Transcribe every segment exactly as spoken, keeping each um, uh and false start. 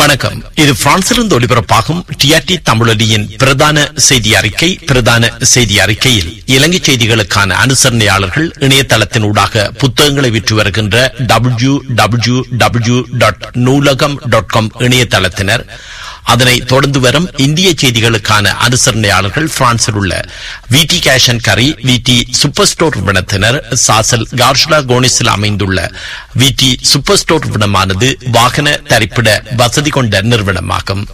வணக்கம். இது பிரான்சிலிருந்து ஒலிபரப்பாகும் டிஆர்டி தமிழொலியின் பிரதான செய்தி அறிக்கை. பிரதான செய்தி அறிக்கையில் இலங்கை செய்திகளுக்கான அனுசரணையாளர்கள் இணையதளத்தின் ஊடாக புத்தகங்களை விற்று வருகின்ற டபிள்யூ டபிள்யூ டபிள்யூ டாட் நூலகம் டாட் காம் இணையதளத்தினர், அதனை தொடர்ந்து வரும் இந்திய செய்திகளுக்கான அனுசரணையாளர்கள் பிரான்சில் உள்ள விடி கேஷ் அண்ட் கரி விடி சூப்பர் ஸ்டோர் நிறுவனத்தினர், சாசல் கார்ஷுலா கோனிஸில் அமைந்துள்ள விடி சூப்பர் ஸ்டோர் நிறுவனமானது வாகன தரிப்பிட வசதி கொண்ட நிறுவனமாகும்.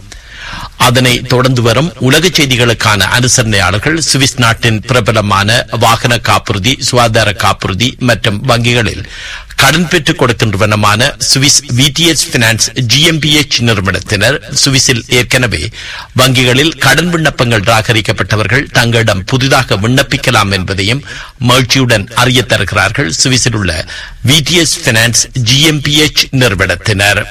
அதனை தொடர்ந்து வரும் உலக செய்திகளுக்கான அனுசரணையாளர்கள் சுவிஸ் நாட்டின் பிரபலமான வாகன காப்புறுதி, சுகாதார காப்புறுதி மற்றும் வங்கிகளில் கடன் பெற்றுக் கொடுக்கின்றவனமான சுவிஸ் விடிஎஸ் பினான்ஸ் ஜிஎம்பிஎச் நிறுவனத்தினர், சுவிஸில் ஏற்கனவே வங்கிகளில் கடன் விண்ணப்பங்கள் நிராகரிக்கப்பட்டவர்கள் தங்களிடம் புதிதாக விண்ணப்பிக்கலாம் என்பதையும் மகிழ்ச்சியுடன் அறிய தருகிறார்கள் சுவிஸில் உள்ள விடிஎஸ் பினான்ஸ் ஜிஎம்பிஎச் நிறுவனத்தினர்.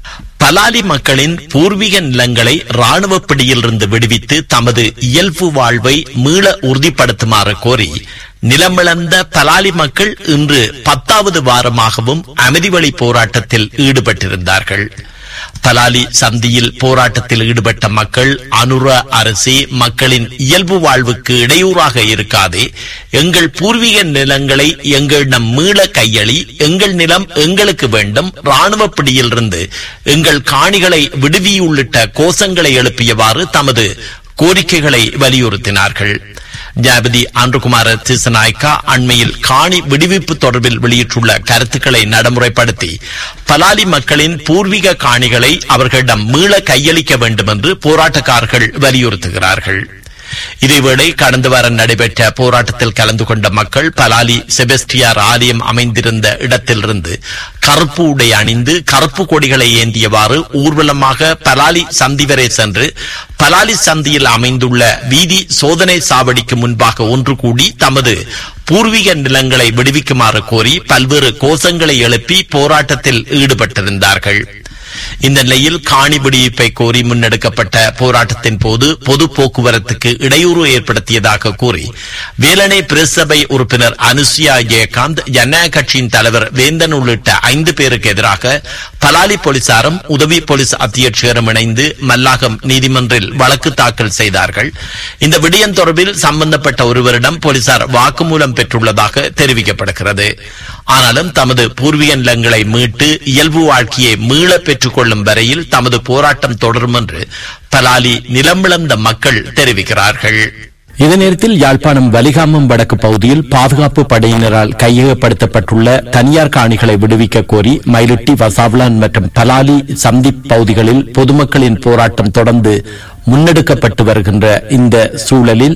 பலாலி மக்களின் பூர்வீக நிலங்களை ராணுவ பிடியிலிருந்து விடுவித்து தமது இயல்பு வாழ்வை மீள உறுதிப்படுத்துமாறு கோரி நிலமிழந்த பலாலி மக்கள் இன்று பத்தாவது வாரமாகவும் அமைதிவழி போராட்டத்தில் ஈடுபட்டிருந்தார்கள். பலாலி சந்தியில் போராட்டத்தில் ஈடுபட்ட மக்கள், அனுர அரசே மக்களின் இயல்பு வாழ்வுக்கு இடையூறாக இருக்காதே, எங்கள் பூர்வீக நிலங்களை எங்களிடம் மீள கையளி, எங்கள் நிலம் எங்களுக்கு வேண்டும், ராணுவ பிடியிலிருந்து எங்கள் காணிகளை விடுவி உள்ளிட்ட கோஷங்களை எழுப்பியவாறு தமது கோரிக்கைகளை வலியுறுத்தினார்கள். ஜனாதிபதி அன்ருகுமார திசநாயக்கா அண்மையில் காணி விடுவிப்பு தொடர்பில் வெளியிட்டுள்ள கருத்துக்களை நடைமுறைப்படுத்தி பலாலி மக்களின் பூர்வீக காணிகளை அவர்களிடம் மீள கையளிக்க வேண்டும் என்று போராட்டக்காரர்கள் வலியுறுத்துகிறார்கள். இதேவேளை கடந்த வாரம் நடைபெற்ற போராட்டத்தில் கலந்து கொண்ட மக்கள் பலாலி செபஸ்டியார் ஆலயம் அமைந்திருந்த இடத்திலிருந்து கருப்பு உடை அணிந்து கருப்பு கொடிகளை ஏந்தியவாறு ஊர்வலமாக பலாலி சந்தி வரை சென்று பலாலி சந்தியில் அமைந்துள்ள வீதி சோதனை சாவடிக்கு முன்பாக ஒன்று கூடி தமது பூர்வீக நிலங்களை விடுவிக்குமாறு கோரி பல்வேறு கோஷங்களை எழுப்பி போராட்டத்தில் ஈடுபட்டிருந்தார்கள். இந்த நிலையில் காணி விடுவிப்பை கோரி முன்னெடுக்கப்பட்ட போராட்டத்தின் போது பொது போக்குவரத்துக்கு இடையூறு ஏற்படுத்தியதாக கூறி வேலனை பிரசபை உறுப்பினர் அனுசுயா ஜெயகாந்த், ஜனநாயக கட்சியின் தலைவர் வேந்தன் உள்ளிட்ட ஐந்து பேருக்கு எதிராக பலாலி போலீசாரும் உதவி போலீஸ் அத்தியட்சகரும் இணைந்து மல்லாகம் நீதிமன்றில் வழக்கு தாக்கல் செய்தார்கள். இந்த விடயம் தொடர்பில் சம்பந்தப்பட்ட ஒருவரிடம் போலீசார் வாக்குமூலம் பெற்றுள்ளதாக தெரிவிக்கப்படுகிறது. ஆனாலும் தமது பூர்வீக நிலங்களை மீட்டு இயல்பு வாழ்க்கையை மீள பெற்றுக் கொள்ளும் வரையில் தமது போராட்டம் தொடரும் என்று பலாலி நிலமிழந்த மக்கள் தெரிவிக்கிறார்கள். இதே நேரத்தில் யாழ்ப்பாணம் வலிகாமம் வடக்கு பகுதியில் பாதுகாப்பு படையினரால் கையகப்படுத்தப்பட்டுள்ள தனியார் காணிகளை விடுவிக்க கோரி மயிலிட்டி, வசாவலான் மற்றும் பலாலி சந்திப் பகுதிகளில் பொதுமக்களின் போராட்டம் தொடர்ந்து முன்னெடுக்கப்பட்டு வருகின்ற இந்த சூழலில்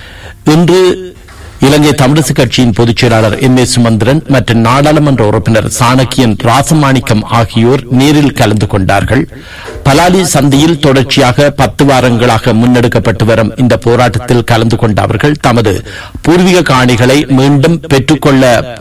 இன்று இலங்கை தமிழரசு கட்சியின் பொதுச் செயலாளர் எம் ஏ சுமந்திரன் மற்றும் நாடாளுமன்ற உறுப்பினர் சாணக்கியன் ராசமாணிக்கம் ஆகியோர் நேரில் கலந்து கொண்டார்கள். பலாலி சந்தியில் தொடர்ச்சியாக பத்து வாரங்களாக முன்னெடுக்கப்பட்டு வரும் இந்த போராட்டத்தில் கலந்து கொண்ட அவர்கள் தமது பூர்வீக காணிகளை மீண்டும் பெற்றுக்கொள்ள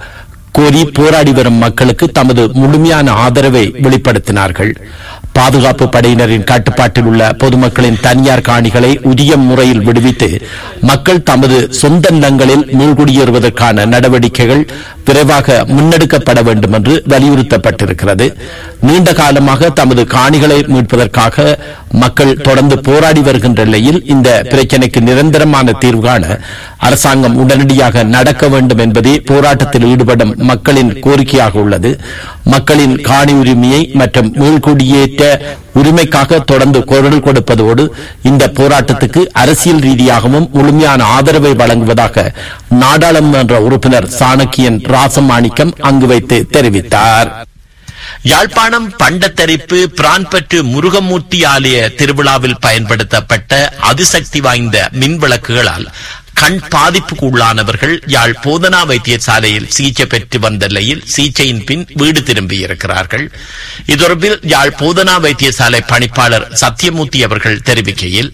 கோரி போராடி வரும் மக்களுக்கு தமது முழுமையான ஆதரவை வெளிப்படுத்தினார்கள். பாதுகாப்பு படையினரின் கட்டுப்பாட்டில் உள்ள பொதுமக்களின் தனியார் காணிகளை உரிய முறையில் விடுவித்து மக்கள் தமது சொந்த நிலங்களில் மீள்குடியேறுவதற்கான நடவடிக்கைகள் விரைவாக முன்னெடுக்கப்பட வேண்டும் என்று வலியுறுத்தப்பட்டிருக்கிறது. நீண்ட காலமாக தமது காணிகளை மீட்பதற்காக மக்கள் தொடர்ந்து போராடி வருகின்ற நிலையில் இந்த பிரச்சினைக்கு நிரந்தரமான தீர்வு காண அரசாங்கம் உடனடியாக நடக்க வேண்டும் என்பதே போராட்டத்தில் ஈடுபடும் மக்களின் கோரிக்கையாக உள்ளது. மக்களின் காணி உரிமையை மற்றும் மீள்குடியேற்ற உரிமைக்காக தொடர்ந்து குரல் கொடுப்பதோடு இந்த போராட்டத்துக்கு அரசியல் ரீதியாகவும் முழுமையான ஆதரவை வழங்குவதாக நாடாளுமன்ற உறுப்பினர் சாணக்கியன் ராசமாணிக்கம் அங்கு வைத்து தெரிவித்தார். யாழ்ப்பாணம் பண்டத்தரிப்பு பிரான்பற்று முருகமூர்த்தி ஆலய திருவிழாவில் பயன்படுத்தப்பட்ட அதிசக்தி வாய்ந்த மின் விளக்குகளால் கண் பாதிப்புக்கு உள்ளானவர்கள் யாழ் போதனா வைத்தியசாலையில் சிகிச்சை பெற்று வந்த நிலையில் சிகிச்சையின் பின் வீடு திரும்பியிருக்கிறார்கள். இது தொடர்பில் யாழ் போதனா வைத்தியசாலை பணிப்பாளர் சத்தியமூர்த்தி அவர்கள் தெரிவிக்கையில்,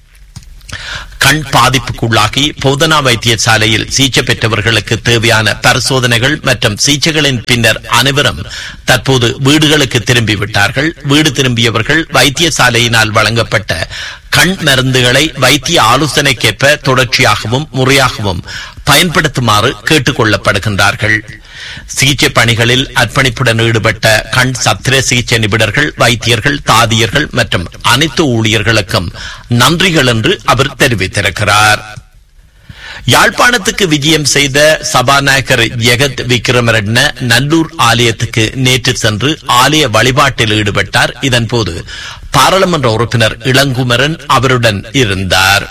கண் பாதிப்புக்குள்ளாகி போதனா வைத்தியசாலையில் சிகிச்சை பெற்றவர்களுக்கு தேவையான பரிசோதனைகள் மற்றும் சிகிச்சைகளின் பின்னர் அனைவரும் தற்போது வீடுகளுக்கு திரும்பிவிட்டார்கள். வீடு திரும்பியவர்கள் வைத்தியசாலையினால் வழங்கப்பட்ட கண் மருந்துகளை வைத்திய ஆலோசனைக்கேற்ப தொடர்ச்சியாகவும் முறையாகவும் பயன்படுத்துமாறு கேட்டுக் கொள்ளப்படுகின்றார்கள். சிகிச்சை பணிகளில் அர்ப்பணிப்புடன் ஈடுபட்ட கண் சத்திர சிகிச்சை நிபுணர்கள், வைத்தியர்கள், தாதியர்கள் மற்றும் அனைத்து ஊழியர்களுக்கும் நன்றிகள் என்று அவர் தெரிவித்திருக்கிறார். யாழ்ப்பாணத்துக்கு விஜயம் செய்த சபாநாயகர் ஜெகத் விக்ரமரட்ன நல்லூர் ஆலயத்துக்கு நேற்று சென்று ஆலய வழிபாட்டில் ஈடுபட்டார். இதன்போது பாராளுமன்ற உறுப்பினர் இளங்குமரன் அவருடன் இருந்தார்.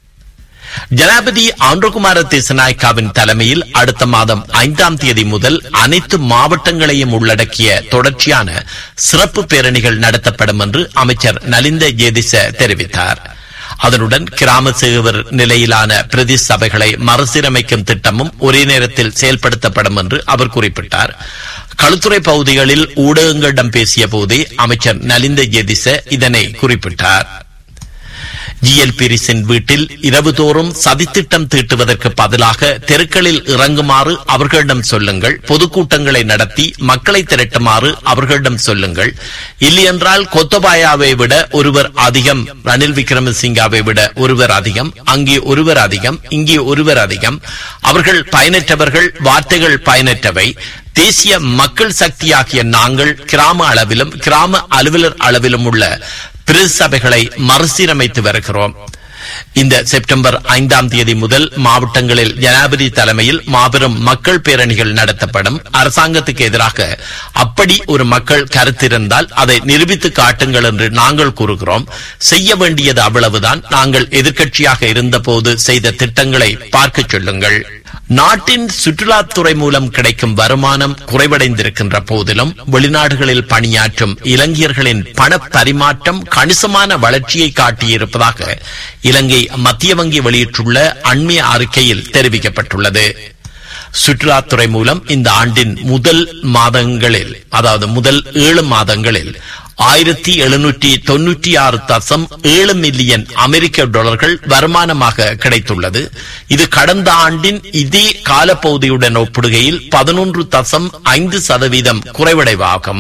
ஜனாபதி ஆந்திரகுமார திசநாயக்காவின் தலைமையில் அடுத்த மாதம் ஐந்தாம் தேதி முதல் அனைத்து மாவட்டங்களையும் உள்ளடக்கிய தொடர்ச்சியான சிறப்பு பேரணிகள் நடத்தப்படும் என்று அமைச்சர் நலிந்த ஜேதிச தெரிவித்தார். அதனுடன் கிராம சேவர் நிலையிலான பிரதி சபைகளை மறுசீரமைக்கும் திட்டமும் ஒரே நேரத்தில் செயல்படுத்தப்படும் என்று அவர் குறிப்பிட்டார். களுத்துறை பகுதிகளில் ஊடகங்களிடம் பேசிய போதே அமைச்சர் நலிந்த ஜேதிச இதனை குறிப்பிட்டார். ஜிஎல் பீரிஸின் வீட்டில் இரவுதோறும் சதித்திட்டம் தீட்டுவதற்கு பதிலாக தெருக்களில் இறங்குமாறு அவர்களிடம் சொல்லுங்கள். பொதுக்கூட்டங்களை நடத்தி மக்களை திரட்டுமாறு அவர்களிடம் சொல்லுங்கள். இல்லையென்றால் கொத்தபாயாவை விட ஒருவர் அதிகம், ரணில் விக்ரமசிங்காவை விட ஒருவர் அதிகம், அங்கே ஒருவர் அதிகம், இங்கே ஒருவர் அதிகம். அவர்கள் பயனற்றவர்கள், வார்த்தைகள் பயனற்றவை. தேசிய மக்கள் சக்தியாகிய நாங்கள் கிராம அளவிலும் கிராம அலுவலர் அளவிலும் உள்ள பிரதி சபைகளை மறுசீரமைத்து வருகிறோம். இந்த செப்டம்பர் ஐந்தாம் தேதி முதல் மாவட்டங்களில் ஜனாதிபதி தலைமையில் மாபெரும் மக்கள் பேரணிகள் நடத்தப்படும். அரசாங்கத்துக்கு எதிராக அப்படி ஒரு மக்கள் கருத்திருந்தால் அதை நிரூபித்து காட்டுங்கள் என்று நாங்கள் கூறுகிறோம். செய்ய வேண்டியது அவ்வளவுதான். நாங்கள் எதிர்க்கட்சியாக இருந்த போது செய்த திட்டங்களை பார்க்க சொல்லுங்கள். நாட்டின் சுற்றுலாத்துறை மூலம் கிடைக்கும் வருமானம் குறைவடைந்திருக்கின்ற போதிலும் வெளிநாடுகளில் பணியாற்றும் இலங்கையர்களின் பண பரிமாற்றம் கணிசமான வளர்ச்சியை காட்டியிருப்பதாக இலங்கை மத்திய வங்கி வெளியிட்டுள்ள அண்மைய அறிக்கையில் தெரிவிக்கப்பட்டுள்ளது. சுற்றுலாத்துறை மூலம் இந்த ஆண்டின் முதல் மாதங்களில், அதாவது முதல் ஏழு மாதங்களில் ஆயிரத்தி எழுநூற்றி தொன்னூற்றி ஆறு தசம் ஏழு மில்லியன் அமெரிக்க டாலர்கள் வருமானமாக கிடைத்துள்ளது. இது கடந்த ஆண்டின் இதே காலப்பகுதியுடன் ஒப்பிடுகையில் பதினொன்று தசம் ஐந்து சதவீதம் குறைவடைவாகும்.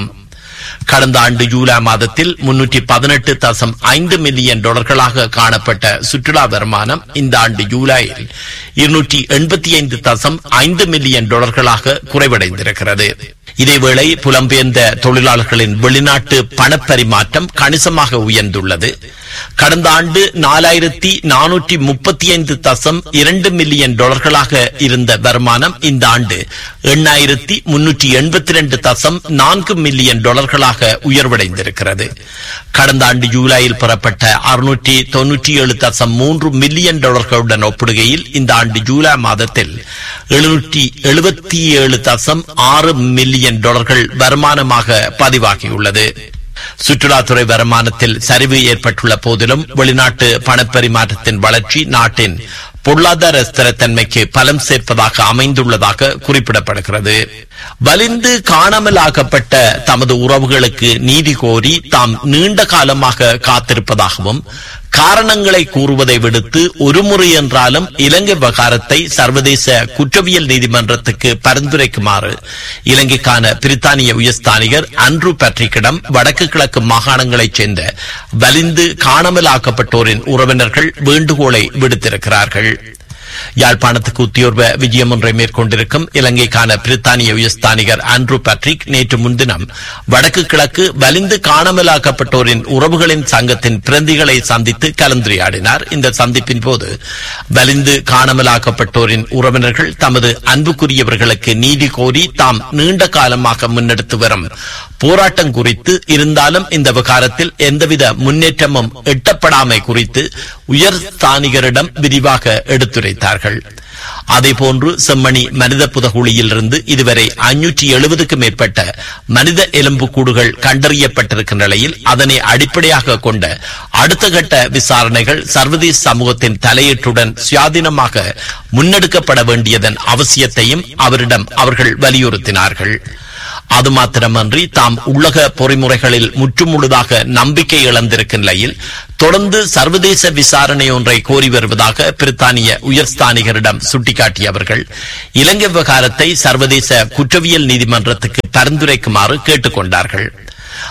கடந்த ஆண்டு ஜூலை மாதத்தில் முன்னூற்றி பதினெட்டு தசம் ஐந்து மில்லியன் டாலர்களாக காணப்பட்ட சுற்றுலா வருமானம் இந்த ஆண்டு ஜூலையில் இருநூற்றி எண்பத்தி ஐந்து தசம் ஐந்து மில்லியன் டாலர்களாக குறைவடைந்திருக்கிறது. இதேவேளை புலம்பெயர்ந்த தொழிலாளர்களின் வெளிநாட்டு பணப்பரிமாற்றம் கணிசமாக உயர்ந்துள்ளது. கடந்த ஆண்டு நாலாயிரத்தி நானூற்றி முப்பத்தி ஐந்து தசம் இரண்டு மில்லியன் டாலர்களாக இருந்த வருமானம் இந்த ஆண்டு எண்ணாயிரத்தி முன்னூற்றி எண்பத்தி இரண்டு தசம் நான்கு மில்லியன் டாலர்களாக உயர்வடைந்திருக்கிறது. கடந்த ஆண்டு ஜூலையில் பெறப்பட்ட அறுநூற்றி தொன்னூற்றி ஏழு தசம் மூன்று மில்லியன் டாலர்களுடன் ஒப்பிடுகையில் இந்த ஆண்டு ஜூலை மாதத்தில் எழுநூற்றி எழுபத்தி ஏழு தசம் ஆறு மில்லியன் டாலர்கள் வருமானமாக பதிவாகியுள்ளது. சுற்றுலாத்துறை வருமானத்தில் சரிவு ஏற்பட்டுள்ள போதிலும் வெளிநாட்டு பணப்பரிமாற்றத்தின் வளர்ச்சி நாட்டின் பொருளாதார ஸ்திரத்தன்மைக்கு பலம் சேர்ப்பதாக அமைந்துள்ளதாக குறிப்பிடப்படுகிறது. வலிந்து காணாமலாக்கப்பட்ட தமது உறவுகளுக்கு நீதி கோரி தாம் நீண்ட காலமாக காத்திருப்பதாகவும் காரணங்களை கூறுவதை விடுத்து ஒருமுறை என்றாலும் இலங்கை விவகாரத்தை சர்வதேச குற்றவியல் நீதிமன்றத்துக்கு பரிந்துரைக்குமாறு இலங்கைக்கான பிரித்தானிய உயர்ஸ்தானிகர் ஆண்ட்ரூ பேட்ரிக்கிடம் வடக்கு கிழக்கு மாகாணங்களைச் சேர்ந்த வலிந்து காணாமலாக்கப்பட்டோரின் உறவினர்கள் வேண்டுகோளை விடுத்திருக்கிறார்கள். யாழ்ப்பாணத்துக்கு உத்தியோர்வ விஜயம் ஒன்றை மேற்கொண்டிருக்கும் இலங்கைக்கான பிரித்தானிய உயர்ஸ்தானிகர் ஆண்ட்ரூ பேட்ரிக் நேற்று முன்தினம் வடக்கு கிழக்கு வலிந்து காணாமலாக்கப்பட்டோரின் உறவுகளின் சங்கத்தின் பிரதிகளை சந்தித்து கலந்துரையாடினார். இந்த சந்திப்பின் போது வலிந்து காணாமலாக்கப்பட்டோரின் உறவினர்கள் தமது அன்புக்குரியவர்களுக்கு நீதி கோரி தாம் நீண்ட காலமாக முன்னெடுத்து வரும் போராட்டம் குறித்து, இருந்தாலும் இந்த விவகாரத்தில் எந்தவித முன்னேற்றமும் எட்டப்படாமை குறித்து உயர்ஸ்தானிகரிடம் விரிவாக எடுத்துரைத்தார்கள். அதேபோன்று செம்மணி மனித புதகுழியில் இருந்து இதுவரை ஐநூற்றி எழுபதுக்கும் மேற்பட்ட மனித எலும்புக்கூடுகள் கண்டறியப்பட்டிருக்கின்ற நிலையில் அதனை அடிப்படையாக கொண்ட அடுத்த கட்ட விசாரணைகள் சர்வதேச சமூகத்தின் தலையீட்டுடன் சுயாதீனமாக முன்னெடுக்கப்பட வேண்டியதன் அவசியத்தையும் அவரிடம் அவர்கள் வலியுறுத்தினார்கள். அது மாத்திரமன்றி தாம் உள்ளக பொறிமுறைகளில் முற்றுமுழுதாக நம்பிக்கை இழந்திருக்கும் நிலையில் தொடர்ந்து சர்வதேச விசாரணை ஒன்றை கோரி வருவதாக பிரித்தானிய உயர்ஸ்தானிகரிடம் சுட்டிக்காட்டிய அவர்கள் இலங்கை விவகாரத்தை சர்வதேச குற்றவியல் நீதிமன்றத்துக்கு பரிந்துரைக்குமாறு கேட்டுக் கொண்டார்கள்.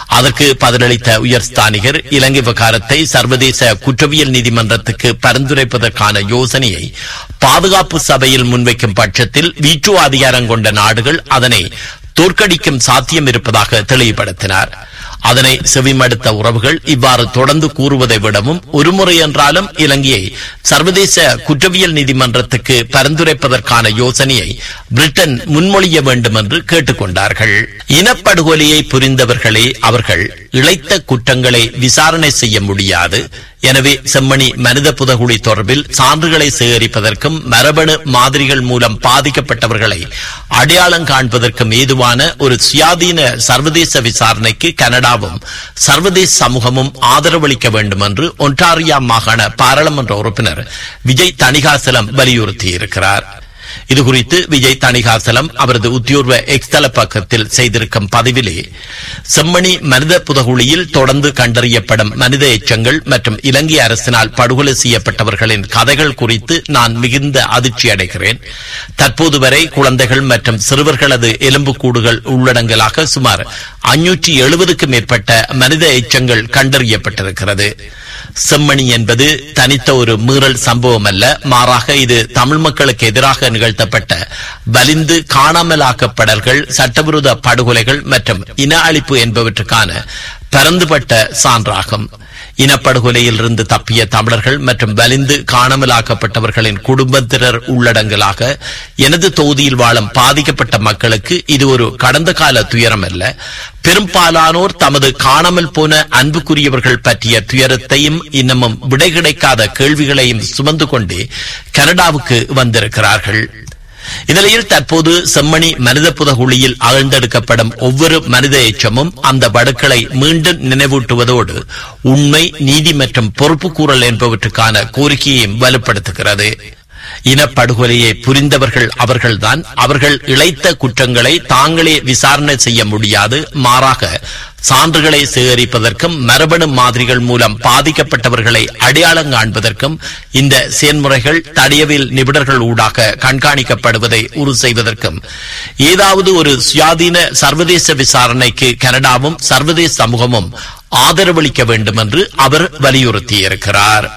அதற்கு பதிலளித்த உயர்ஸ்தானிகர் இலங்கை விவகாரத்தை சர்வதேச குற்றவியல் நீதிமன்றத்துக்கு பரிந்துரைப்பதற்கான யோசனையை பாதுகாப்பு சபையில் முன்வைக்கும் பட்சத்தில் வீட்டோ அதிகாரம் கொண்ட நாடுகள் அதனை தோற்கடிக்கும் சாத்தியம் இருப்பதாக தெளிவுபடுத்தினார். அதனை செவிமடுத்த உறவுகள் இவ்வாறு தொடர்ந்து கூறுவதை விடவும் ஒருமுறை என்றாலும் இலங்கையை சர்வதேச குற்றவியல் நீதிமன்றத்துக்கு பரிந்துரைப்பதற்கான யோசனையை பிரிட்டன் முன்மொழிய வேண்டும் என்று கேட்டுக் கொண்டார்கள். இனப்படுகொலையை புரிந்தவர்களே அவர்கள் இழைத்த குற்றங்களை விசாரணை செய்ய முடியாது. எனவே செம்மணி மனித புதகுழி தொடர்பில் சான்றுகளை சேகரிப்பதற்கும் மரபணு மாதிரிகள் மூலம் பாதிக்கப்பட்டவர்களை அடையாளம் காண்பதற்கும் ஏதுவான ஒரு சுயாதீன சர்வதேச விசாரணைக்கு கனடாவும் சர்வதேச சமூகமும் ஆதரவளிக்க வேண்டும் என்று ஒன்டாரியா மாகாண பாராளுமன்ற உறுப்பினர் விஜய் தணிகாசலம் வலியுறுத்தியிருக்கிறார். இதுகுறித்து விஜய் தணிகாசலம் அவரது உத்தியோர்வ எக்ஸ்தல பக்கத்தில் செய்திருக்கும் பதிவிலே, செம்மணி மனித புதகுழியில் தொடர்ந்து கண்டறியப்படும் மனித எச்சங்கள் மற்றும் இலங்கை அரசினால் படுகொலை செய்யப்பட்டவர்களின் கதைகள் குறித்து நான் மிகுந்த அதிர்ச்சி அடைகிறேன். தற்போது வரை குழந்தைகள் மற்றும் சிறுவர்களது எலும்புக்கூடுகள் உள்ளடங்கலாக சுமார் ஐநூற்றி எழுபதுக்கும் மேற்பட்ட மனித எச்சங்கள் கண்டறியப்பட்டிருக்கிறது. செம்மணி என்பது தனித்த ஒரு மீறல் சம்பவம் அல்ல, மாறாக இது தமிழ் மக்களுக்கு எதிராக நிகழ்த்தப்பட்ட வலிந்து காணாமலாக்கப்படல்கள், சட்டவிரோத படுகொலைகள் மற்றும் இன அழிப்பு என்பவற்றுக்கான பரந்துபட்ட சான்றாகும். இனப்படுகொலையில் இருந்து தப்பிய தமிழர்கள் மற்றும் வலிந்து காணாமலாக்கப்பட்டவர்களின் குடும்பத்தினர் உள்ளடங்கலாக எனது தொகுதியில் வாழும் பாதிக்கப்பட்ட மக்களுக்கு இது ஒரு கடந்த கால துயரம் அல்ல. பெரும்பாலானோர் தமது காணாமல் போன அன்புக்குரியவர்கள் பற்றிய துயரத்தையும் இன்னமும் விடை கிடைக்காத கேள்விகளையும் சுமந்து கொண்டே கனடாவுக்கு வந்திருக்கிறார்கள். இந்நிலையில் தற்போது செம்மணி மனித புதகுழியில் அகழ்ந்தெடுக்கப்படும் ஒவ்வொரு மனித எச்சமும் அந்த வடுக்களை மீண்டும் நினைவூட்டுவதோடு உண்மை, நீதி மற்றும் பொறுப்பு கூறல் என்பவற்றுக்கான கோரிக்கையையும் வலுப்படுத்துகிறது. இனப்படுகொலையை புரிந்தவர்கள் அவர்கள்தான். அவர்கள் இழைத்த குற்றங்களை தாங்களே விசாரணை செய்ய முடியாது. மாறாக சான்றுகளை சேகரிப்பதற்கும் மரபணு மாதிரிகள் மூலம் பாதிக்கப்பட்டவர்களை அடையாளம் காண்பதற்கும் இந்த செயல்முறைகள் தடயவியல் நிபுணர்கள் ஊடாக கண்காணிக்கப்படுவதை உறுதி செய்வதற்கும் ஏதாவது ஒரு சுயாதீன சர்வதேச விசாரணைக்கு கனடாவும் சர்வதேச சமூகமும் ஆதரவளிக்க வேண்டும் என்று அவர் வலியுறுத்தியிருக்கிறார்.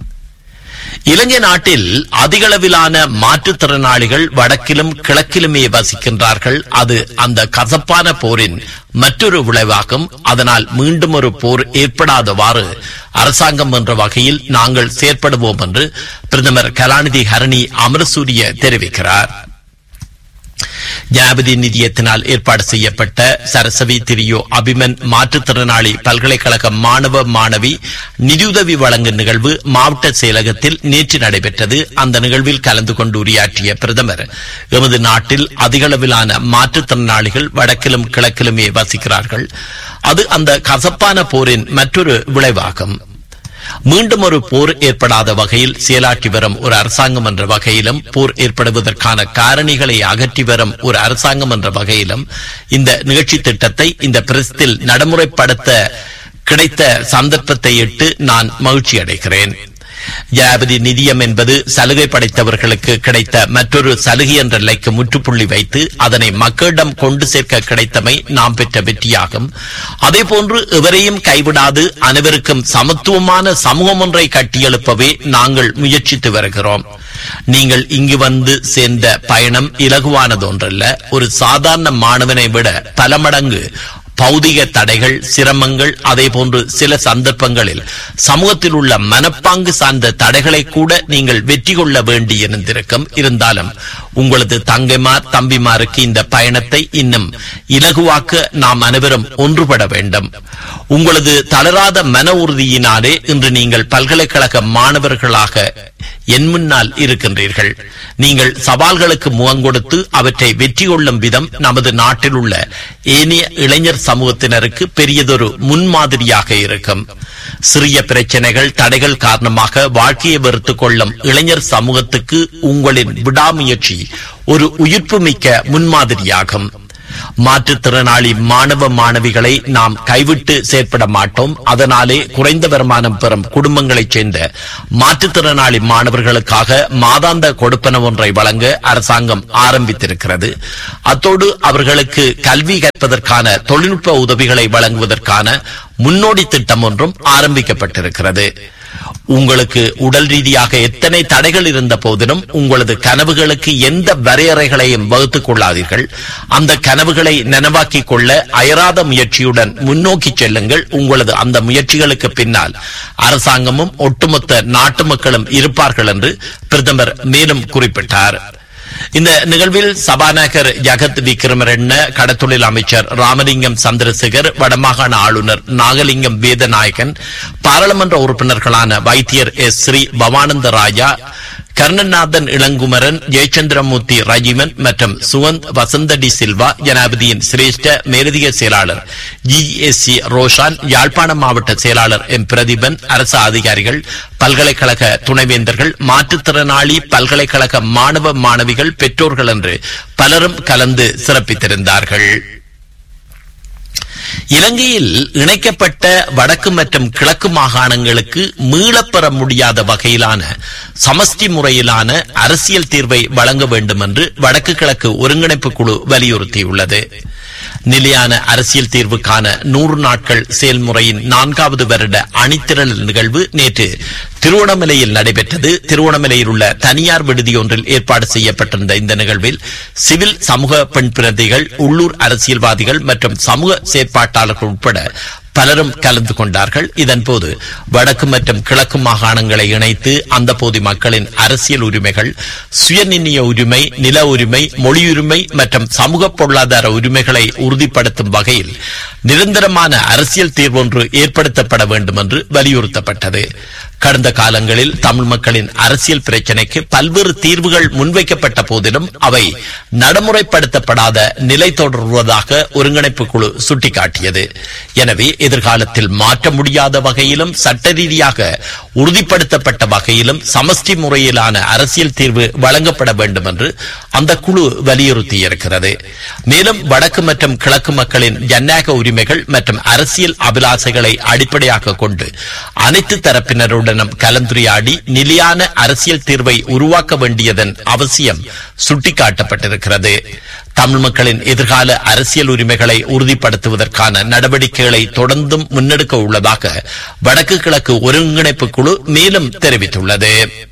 இலங்கை நாட்டில் அதிகளவிலான மாற்றுத்திறனாளிகள் வடக்கிலும் கிழக்கிலுமே வசிக்கின்றார்கள். அது அந்த கசப்பான போரின் மற்றொரு விளைவாகும். அதனால் மீண்டும் ஒரு போர் ஏற்படாதவாறு அரசாங்கம் என்ற வகையில் நாங்கள் செயற்படுவோம் என்று பிரதமர் கலாநிதி ஹரணி அமரசூரிய தெரிவிக்கிறார். ஜனாதிபதி நிதியத்தினால் ஏற்பாடு செய்யப்பட்ட சரசவி திரியோ அபிமன் மாற்றுத்திறனாளி பல்கலைக்கழக மாணவ மாணவி நிதியுதவி வழங்கும் நிகழ்வு மாவட்ட செயலகத்தில் நேற்று நடைபெற்றது. அந்த நிகழ்வில் கலந்து கொண்டு உரையாற்றிய பிரதமர், எமது நாட்டில் அதிகளவிலான மாற்றுத்திறனாளிகள் வடக்கிலும் கிழக்கிலுமே வசிக்கிறார்கள். அது அந்த கசப்பான போரின் மற்றொரு விளைவாகும். மீண்டும் ஒரு போர் ஏற்படாத வகையில் செயலாற்றி வரும் ஒரு அரசாங்கம் என்ற வகையிலும், போர் ஏற்படுவதற்கான காரணிகளை அகற்றி வரும் ஒரு அரசாங்கம் என்ற வகையிலும் இந்த நிகழ்ச்சி திட்டத்தை இந்த பிரஸ்தில் நடைமுறைப்படுத்த கிடைத்த சந்தர்ப்பத்தை இட்டு நான் மகிழ்ச்சி அடைகிறேன். ஜனாதிபதி நிதியம் என்பது சலுகை படைத்தவர்களுக்கு கிடைத்த மற்றொரு சலுகை என்ற நிலைக்கு முற்றுப்புள்ளி வைத்து அதனை மக்களிடம் கொண்டு சேர்க்க கிடைத்தமை நாம் பெற்ற வெற்றியாகும். அதேபோன்று எவரையும் கைவிடாது அனைவருக்கும் சமத்துவமான சமூகம் ஒன்றை கட்டியெழுப்பவே நாங்கள் முயற்சித்து வருகிறோம். நீங்கள் இங்கு வந்து சேர்ந்த பயணம் இலகுவானது ஒன்றல்ல. ஒரு சாதாரண மாணவனை விட பல மடங்கு பௌதிக தடைகள், சிரமங்கள், அதே போன்று சில சந்தர்ப்பங்களில் சமூகத்தில் உள்ள மனப்பாங்கு சார்ந்த தடைகளை கூட நீங்கள் வெற்றி கொள்ள வேண்டியிருந்திருக்கும். இருந்தாலும் உங்களது தங்கைமார் தம்பிமாருக்கு இந்த பயணத்தை இன்னும் இலகுவாக்க நாம் அனைவரும் ஒன்றுபட வேண்டும். உங்களது தளராத மன உறுதியினாலே இன்று நீங்கள் பல்கலைக்கழக மாணவர்களாக என் முன்னால் இருக்கின்றீர்கள். நீங்கள் சவால்களுக்கு முகம் கொடுத்து அவற்றை வெற்றி கொள்ளும் விதம் நமது நாட்டில் உள்ள ஏனைய இளைஞர் சமூகத்தினருக்கு பெரியதொரு முன்மாதிரியாக இருக்கும். சிறிய பிரச்சனைகள், தடைகள் காரணமாக வாழ்க்கையை வெறுத்துக் கொள்ளும் இளைஞர் சமூகத்துக்கு உங்களின் விடாமுயற்சி ஒரு உயிர்ப்பு மிக்க முன்மாதிரியாகும். மாற்றுத்திறனாளி மாணவ மாணவிகளை நாம் கைவிட்டு செயற்பட மாட்டோம். அதனாலே குறைந்த வருமானம் பெறும் குடும்பங்களைச் சேர்ந்த மாற்றுத்திறனாளி மாணவர்களுக்காக மாதாந்த கொடுப்பன ஒன்றை வழங்க அரசாங்கம் ஆரம்பித்திருக்கிறது. அத்தோடு அவர்களுக்கு கல்வி கற்பதற்கான தொழில்நுட்ப உதவிகளை வழங்குவதற்கான முன்னோடி திட்டம் ஒன்றும் ஆரம்பிக்கப்பட்டிருக்கிறது. உங்களுக்கு உடல் ரீதியாக எத்தனை தடைகள் இருந்த போதிலும் உங்களது கனவுகளுக்கு எந்த வரையறைகளையும் வகுத்துக் கொள்ளாதீர்கள். அந்த கனவுகளை நனவாக்கிக் கொள்ள அயராத முயற்சியுடன் முன்னோக்கி செல்லுங்கள். உங்களது அந்த முயற்சிகளுக்கு பின்னால் அரசாங்கமும் ஒட்டுமொத்த நாட்டு மக்களும் இருப்பார்கள் என்று பிரதமர் மேலும் குறிப்பிட்டார். இந்த நிகழ்வில் சபாநாயகர் ஜகத் விக்ரமரெண்ண, கடத்தொழில் அமைச்சர் ராமலிங்கம் சந்திரசேகர், வடமாகாண ஆளுநர் நாகலிங்கம் வேதநாயகன், பாராளுமன்ற உறுப்பினர்களான வைத்தியர் எஸ் ஸ்ரீ பவானந்த ராஜா, கர்ணநாதன் இளங்குமரன், ஜெயச்சந்திரமூர்த்தி ரஜிவன் மற்றும் சுவந்த் வசந்தடி சில்வா, ஜனாதிபதியின் சிரேஷ்ட மேலதிக செயலாளர் G S C Roshan, Yazhpanam மாவட்ட செயலாளர் எம் பிரதீபன், அரசு அதிகாரிகள், பல்கலைக்கழக துணைவேந்தர்கள், மாற்றுத்திறனாளி பல்கலைக்கழக மாணவ மாணவிகள், பெற்றோர்கள் என்று பலரும் கலந்து சிறப்பித்திருந்தார்கள். இலங்கையில் இணைக்கப்பட்ட வடக்கு மற்றும் கிழக்கு மாகாணங்களுக்கு மீளப்பெற முடியாத வகையிலான சமஷ்டி முறையிலான அரசியல் தீர்வை வழங்க வேண்டும் என்று வடக்கு கிழக்கு ஒருங்கிணைப்பு குழு வலியுறுத்தியுள்ளது. நிலையான அரசியல் தீர்வுக்கான நூறு நாட்கள் செயல்முறையின் நான்காவது வருட அணிதிரள் நிகழ்வு நேற்று திருவண்ணாமலையில் நடைபெற்றது. திருவண்ணாமலையில் உள்ள தனியார் விடுதி ஒன்றில் ஏற்பாடு செய்யப்பட்டிருந்த இந்த நிகழ்வில் சிவில் சமூக பெண் பிரதிகள், உள்ளூர் அரசியல்வாதிகள் மற்றும் சமூக செயற்பாட்டாளர்கள் உட்பட பலரும் கலந்து கொண்டார்கள். இதன்போது வடக்கு மற்றும் கிழக்கு மாகாணங்களை இணைத்து அந்த பகுதி மக்களின் அரசியல் உரிமைகள், சுயநிர்ணய உரிமை, நில உரிமை, மொழியுரிமை மற்றும் சமூக பொருளாதார உரிமைகளை உறுதிப்படுத்தும் வகையில் நிரந்தரமான அரசியல் தீர்வொன்று ஏற்படுத்தப்பட வேண்டும் என்று வலியுறுத்தப்பட்டது. கடந்த காலங்களில் தமிழ் மக்களின் அரசியல் பிரச்சினைக்கு பல்வேறு தீர்வுகள் முன்வைக்கப்பட்ட போதிலும் அவை நடைமுறைப்படுத்தப்படாத நிலை தொடர்வதாக ஒருங்கிணைப்பு குழு சுட்டிக்காட்டியது. எனவே எதிர்காலத்தில் மாற்ற முடியாத வகையிலும் சட்ட ரீதியாக உறுதிப்படுத்தப்பட்ட வகையிலும் சமஷ்டி முறையிலான அரசியல் தீர்வு வழங்கப்பட வேண்டும் என்று அந்த குழு வலியுறுத்தியிருக்கிறது. மேலும் வடக்கு மற்றும் கிழக்கு மக்களின் ஜனநாயக உரிமைகள் மற்றும் அரசியல் அபிலாசைகளை அடிப்படையாக கொண்டு அனைத்து தரப்பினருடன் கலந்துரையாடி நிலையான அரசியல் தீர்வை உருவாக்க வேண்டியதன் அவசியம் சுட்டிக்காட்டப்பட்டிருக்கிறது. தமிழ் மக்களின் எதிர்கால அரசியல் உரிமைகளை உறுதிப்படுத்துவதற்கான நடவடிக்கைகளை தொடர்ந்தும் முன்னெடுக்க உள்ளதாக வடக்கு கிழக்கு ஒருங்கிணைப்பு குழு மேலும் தெரிவித்துள்ளது.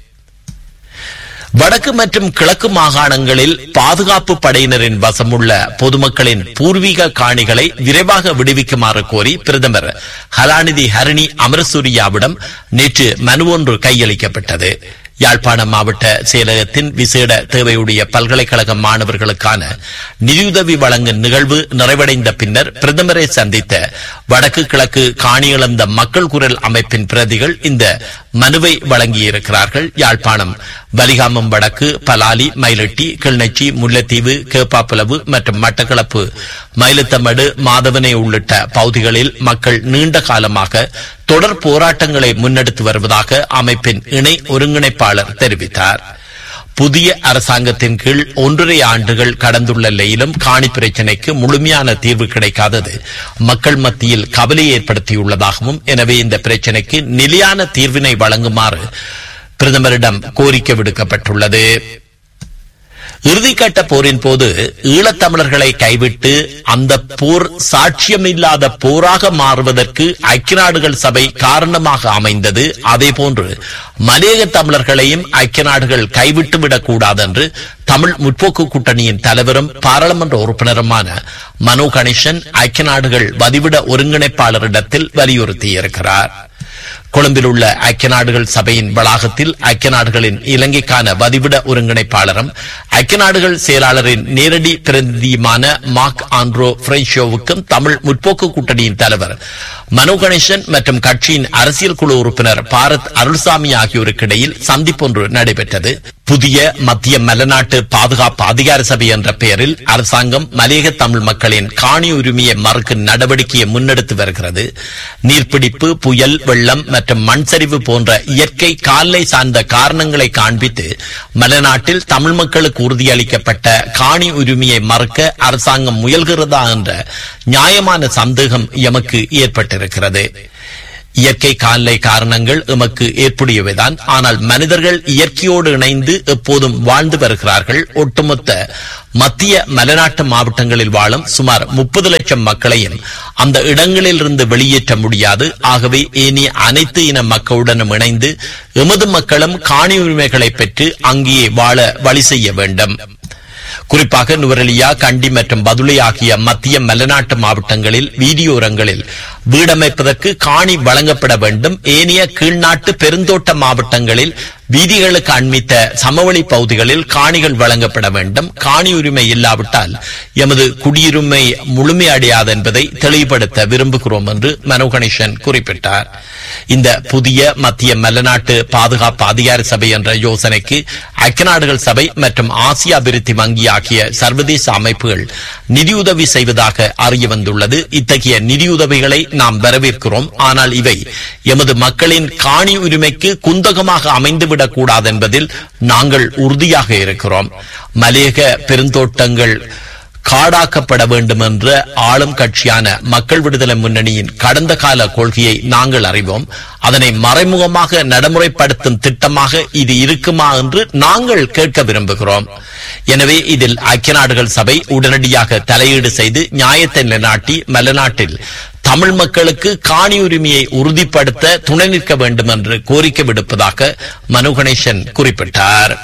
வடக்கு மற்றும் கிழக்கு மாகாணங்களில் பாதுகாப்பு படையினரின் வசமுள்ள பொதுமக்களின் பூர்வீக காணிகளை விரைவாக விடுவிக்குமாறு கோரி பிரதமர் கலாநிதி ஹரணி அமரசூரியாவிடம் நேற்று மனு ஒன்று கையளிக்கப்பட்டது. யாழ்ப்பாணம் மாவட்ட செயலகத்தின் விசேட தேவையுடைய பல்கலைக்கழக மாணவர்களுக்கான நிதியுதவி வழங்கும் நிகழ்வு நிறைவடைந்த பின்னர் பிரதமரை சந்தித்த வடக்கு கிழக்கு காணியிழந்த மக்கள் குரல் அமைப்பின் பிரதிகள் இந்த மனுவை வழங்கியிருக்கிறார்கள். யாழ்ப்பாணம் வலிகாமம் வடக்கு, பலாலி, மயிலட்டி, கிளிநொச்சி, முல்லைத்தீவு, கேப்பாப்புலவு மற்றும் மட்டக்களப்பு, மயிலத்தமடு, மாதவனை உள்ளிட்ட பகுதிகளில் மக்கள் நீண்ட காலமாக தொடர் போராட்டங்களை முன்னெடுத்து வருவதாக அமைப்பின் இணை ஒருங்கிணைப்பாளர் தெரிவித்தார். புதிய அரசாங்கத்தின் கீழ் ஒன்றரை ஆண்டுகள் கடந்துள்ள நிலையிலும் காணி பிரச்சினைக்கு முழுமையான தீர்வு கிடைக்காதது மக்கள் மத்தியில் கவலை ஏற்படுத்தியுள்ளதாகவும், எனவே இந்த பிரச்சினைக்கு நிலையான தீர்வினை வழங்குமாறு பிரதமரிடம் கோரிக்கை விடுக்கப்பட்டுள்ளது. இறுதிக்கட்ட போரின் போது ஈழத்தமிழர்களை கைவிட்டு அந்த போர் சாட்சியமில்லாத போராக மாறுவதற்கு ஐக்கிய நாடுகள் சபை காரணமாக அமைந்தது. அதேபோன்று மலையக தமிழர்களையும் ஐக்கிய நாடுகள் கைவிட்டுவிடக் கூடாது என்று தமிழ் முற்போக்கு கூட்டணியின் தலைவரும் பாராளுமன்ற உறுப்பினருமான மனோ கணேசன் ஐக்கிய நாடுகள் வதிவிட ஒருங்கிணைப்பாளரிடத்தில் வலியுறுத்தியிருக்கிறார். கொழும்பில் உள்ள ஐக்கிய நாடுகள் சபையின் வளாகத்தில் ஐக்கிய நாடுகளின் இலங்கைக்கான வதிவிட ஒருங்கிணைப்பாளரும் ஐக்கிய நாடுகள் செயலாளரின் நேரடி பிரதிநிதியுமான மார்க் ஆண்ட்ரோ பிரெஞ்சோவுக்கும் தமிழ் முற்போக்கு கூட்டணியின் தலைவர் மனோ கணேசன் மற்றும் கட்சியின் அரசியல் குழு உறுப்பினர் பாரத் அருள்சாமி ஆகியோருக்கு இடையில் சந்திப்பொன்று நடைபெற்றது. புதிய மத்திய மலைநாட்டு பாதுகாப்பு அதிகார சபை என்ற பெயரில் அரசாங்கம் மலையக தமிழ் மக்களின் காணி உரிமையை மறுக்கும் நடவடிக்கையை முன்னெடுத்து வருகிறது. நீர்பிடிப்பு, புயல், வெள்ளம் மற்றும் மற்றும் மண் சரிவு போன்ற இயற்கை கால்நடை சார்ந்த காரணங்களை காண்பித்து மலைநாட்டில் தமிழ் மக்களுக்கு உறுதியளிக்கப்பட்ட காணி உரிமையை மறுக்க அரசாங்கம் முயல்கிறதா என்ற நியாயமான சந்தேகம் எமக்கு ஏற்பட்டிருக்கிறது. இயற்கை கால்நடை காரணங்கள் எமக்கு ஏற்புடையவைதான். ஆனால் மனிதர்கள் இயற்கையோடு இணைந்து எப்போதும் வாழ்ந்து வருகிறார்கள். ஒட்டுமொத்த மத்திய மலைநாட்டு மாவட்டங்களில் வாழும் சுமார் முப்பது லட்சம் மக்களையும் அந்த இடங்களில் இருந்து வெளியேற்ற முடியாது. ஆகவே ஏனைய அனைத்து இன மக்களுடனும் இணைந்து எமது மக்களும் காணி உரிமைகளை பெற்று அங்கேயே வாழ வழி செய்ய வேண்டும். குறிப்பாக நுவரெலியா, கண்டி மற்றும் பதுளை ஆகிய மத்திய மலைநாட்டு மாவட்டங்களில் வீதியோரங்களில் வீடமைப்பதற்கு காணி வழங்கப்பட வேண்டும். ஏனைய கீழ்நாட்டு பெருந்தோட்ட மாவட்டங்களில் வீதிகளுக்கு அண்மித்த சமவெளி பகுதிகளில் காணிகள் வழங்கப்பட வேண்டும். காணி உரிமை இல்லாவிட்டால் எமது குடியுரிமை முழுமையடையாது என்பதை தெளிவுபடுத்த விரும்புகிறோம் என்று மனோ கணேசன் குறிப்பிட்டார். இந்த புதிய மத்திய மலைநாட்டு பாதுகாப்பு அதிகார சபை என்ற யோசனைக்கு ஐக்கிய நாடுகள் சபை மற்றும் ஆசிய அபிவிருத்தி வங்கி ஆகிய சர்வதேச அமைப்புகள் நிதியுதவி செய்வதாக அறிய வந்துள்ளது. இத்தகைய நிதியுதவிகளை நாம் வரவேற்கிறோம். ஆனால் இவை எமது மக்களின் காணி உரிமைக்கு குந்தகமாக அமைந்துவிடக் கூடாது என்பதில் நாங்கள் உறுதியாக இருக்கிறோம். மலையக பெருந்தோட்டங்கள் காடாக்கப்பட வேண்டும் என்ற ஆளும் கட்சியான மக்கள் விடுதலை முன்னணியின் கடந்த கால கொள்கையை நாங்கள் அறிவோம். அதனை மறைமுகமாக நடைமுறைப்படுத்தும் திட்டமாக இது இருக்குமா என்று நாங்கள் கேட்க விரும்புகிறோம். எனவே இதில் ஐக்கிய நாடுகள் சபை உடனடியாக தலையீடு செய்து நியாயத்தை நிலைநாட்டி மலைநாட்டில் தமிழ் மக்களுக்கு காணி உரிமையை உறுதிப்படுத்த துணை நிற்க வேண்டும் என்று கோரிக்கை விடுப்பதாக மனோ கணேசன் குறிப்பிட்டார்.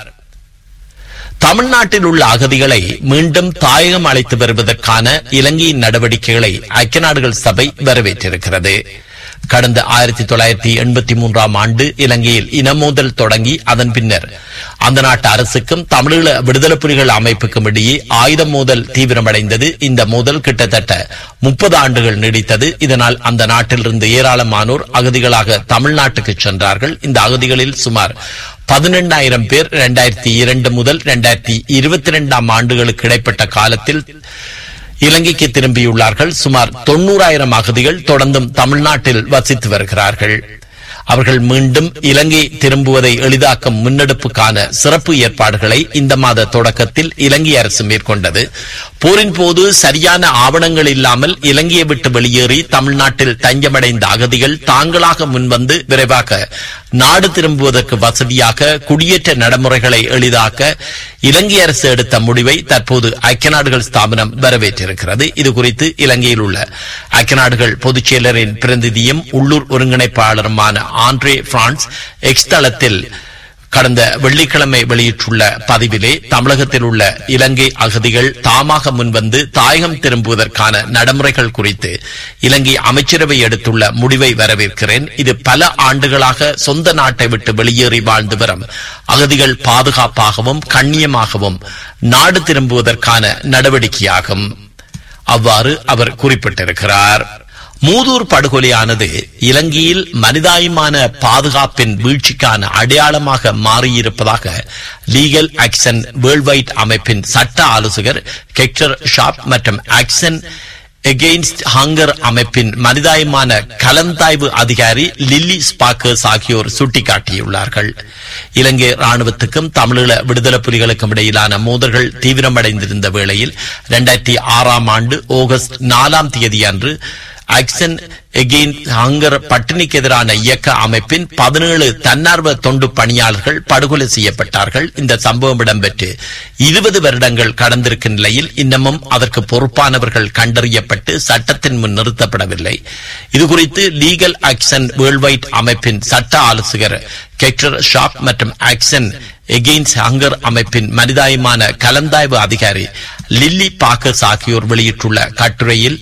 தமிழ்நாட்டில் உள்ள அகதிகளை மீண்டும் தாயகம் அழைத்து வருவதற்கான இலங்கையின் நடவடிக்கைகளை ஐக்கிய நாடுகள் சபை வரவேற்றிருக்கிறது. கடந்த ஆயிரத்தி தொள்ளாயிரத்தி எண்பத்தி மூன்றாம் ஆண்டு இலங்கையில் இனமோதல் தொடங்கி அதன் பின்னர் அந்த நாட்டு அரசுக்கும் தமிழீழ விடுதலை புலிகள் அமைப்புக்கும் இடையே ஆயுத மோதல் தீவிரமடைந்தது. இந்த மோதல் கிட்டத்தட்ட முப்பது ஆண்டுகள் நீடித்தது. இதனால் அந்த நாட்டிலிருந்து ஏராளமானோர் அகதிகளாக தமிழ்நாட்டுக்கு சென்றார்கள். இந்த அகதிகளில் சுமார் பதினெண்டாயிரம் பேர் இரண்டாயிரத்தி இரண்டு முதல் இரண்டாயிரத்தி இருபத்தி இரண்டாம் ஆண்டுகளுக்கு இடைப்பட்ட காலத்தில் இலங்கைக்கு திரும்பியுள்ளார்கள். சுமார் தொன்னூறாயிரம் அகதிகள் தொடர்ந்தும் தமிழ்நாட்டில் வசித்து வருகிறார்கள். அவர்கள் மீண்டும் இலங்கை திரும்புவதை எளிதாக்கும் முன்னெடுப்புக்கான சிறப்பு ஏற்பாடுகளை இந்த மாத தொடக்கத்தில் இலங்கை அரசு மேற்கொண்டது. போரின் போது சரியான ஆவணங்கள் இல்லாமல் இலங்கையை விட்டு வெளியேறி தமிழ்நாட்டில் தஞ்சமடைந்த அகதிகள் தாங்களாக முன்வந்து விரைவாக நாடு திரும்புவதற்கு வசதியாக குடியேற்ற நடைமுறைகளை எளிதாக்க இலங்கை அரசு எடுத்த முடிவை தற்போது ஐக்கிய நாடுகள் ஸ்தாபனம் வரவேற்றிருக்கிறது. இதுகுறித்து இலங்கையில் உள்ள ஐக்கிய நாடுகள் பொதுச் செயலரின் பிரதிநிதியும் உள்ளூர் ஒருங்கிணைப்பாளருமான ஆண்ட்ரே பிரான்ஸ் எக்ஸ் தளத்தில் கடந்த வெள்ளிக்கிழமை வெளியிட்டுள்ள பதிவிலே தமிழகத்தில் உள்ள இலங்கை அகதிகள் தாமாக முன்வந்து தாயகம் திரும்புவதற்கான நடைமுறைகள் குறித்து இலங்கை அமைச்சரவை எடுத்துள்ள முடிவை வரவேற்கிறேன். இது பல ஆண்டுகளாக சொந்த நாட்டை விட்டு வெளியேறி வாழ்ந்து வரும் அகதிகள் பாதுகாப்பாகவும் கண்ணியமாகவும் நாடு திரும்புவதற்கான நடவடிக்கையாகும். அவ்வாறு அவர் குறிப்பிட்டிருக்கிறார். மூதூர் படுகொலையானது இலங்கையில் மனிதாயமான பாதுகாப்பின் வீழ்ச்சிக்கான அடையாளமாக மாறியிருப்பதாக லீகல் ஆக்ஷன் வேர்ல்ட் வைட் அமைப்பின் சட்ட ஆலோசகர் கெக்டர் ஷாப் மற்றும் ஆக்ஷன் எகெயின்ஸ்ட் ஹங்கர் அமைப்பின் மனிதாயமான கலந்தாய்வு அதிகாரி லில்லி ஸ்பாக்கர்ஸ் ஆகியோர் சுட்டிக்காட்டியுள்ளார்கள். இலங்கை ராணுவத்துக்கும் தமிழீழ விடுதலை புலிகளுக்கும் இடையிலான மோதல்கள் தீவிரமடைந்திருந்த வேளையில் இரண்டாயிரத்தி ஆறாம் ஆண்டு ஆகஸ்ட் நாலாம் தேதி அன்று ஆக்ஷன் எகெயின்ஸ்ட் ஹங்கர் பட்டினிக்கு எதிரான இயக்க அமைப்பின் பதினேழு தன்னார்வ தொண்டு பணியாளர்கள் படுகொலை செய்யப்பட்டார்கள். இந்த சம்பவம் இடம்பெற்று இருபது வருடங்கள் கடந்திருக்கும் நிலையில் இன்னமும் அதற்கு பொறுப்பானவர்கள் கண்டறியப்பட்டு சட்டத்தின் முன் நிறுத்தப்படவில்லை. இதுகுறித்து லீகல் ஆக்ஷன் வேர்ல்ட் வைட் அமைப்பின் சட்ட ஆலோசகர் கெக்டர் ஷாப் மற்றும் ஆக்ஷன் எகெயின்ஸ்ட் ஹங்கர் அமைப்பின் மனிதாயமான கலந்தாய்வு அதிகாரி லில்லி பாக்கர்ஸ் ஆகியோர் வெளியிட்டுள்ள கட்டுரையில்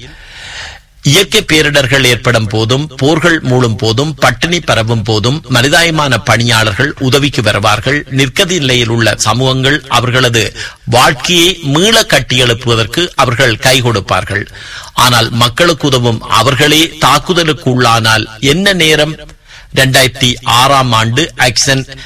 இயற்கை பேரிடர்கள் ஏற்படும் போதும் போர்கள் மூழும் போதும் பட்டினி பரவும் போதும் மனிதாயமான பணியாளர்கள் உதவிக்கு வருவார்கள். நிற்கதி நிலையில் உள்ள சமூகங்கள் அவர்களது வாழ்க்கையை மீள கட்டியெழுப்புவதற்கு அவர்கள் கை கொடுப்பார்கள். ஆனால் மக்களுக்கு உதவும் அவர்களே தாக்குதலுக்கு உள்ளானால் என்ன நேரம்? இரண்டாயிரத்தி ஆறாம் ஆண்டு ஆக்ஷன்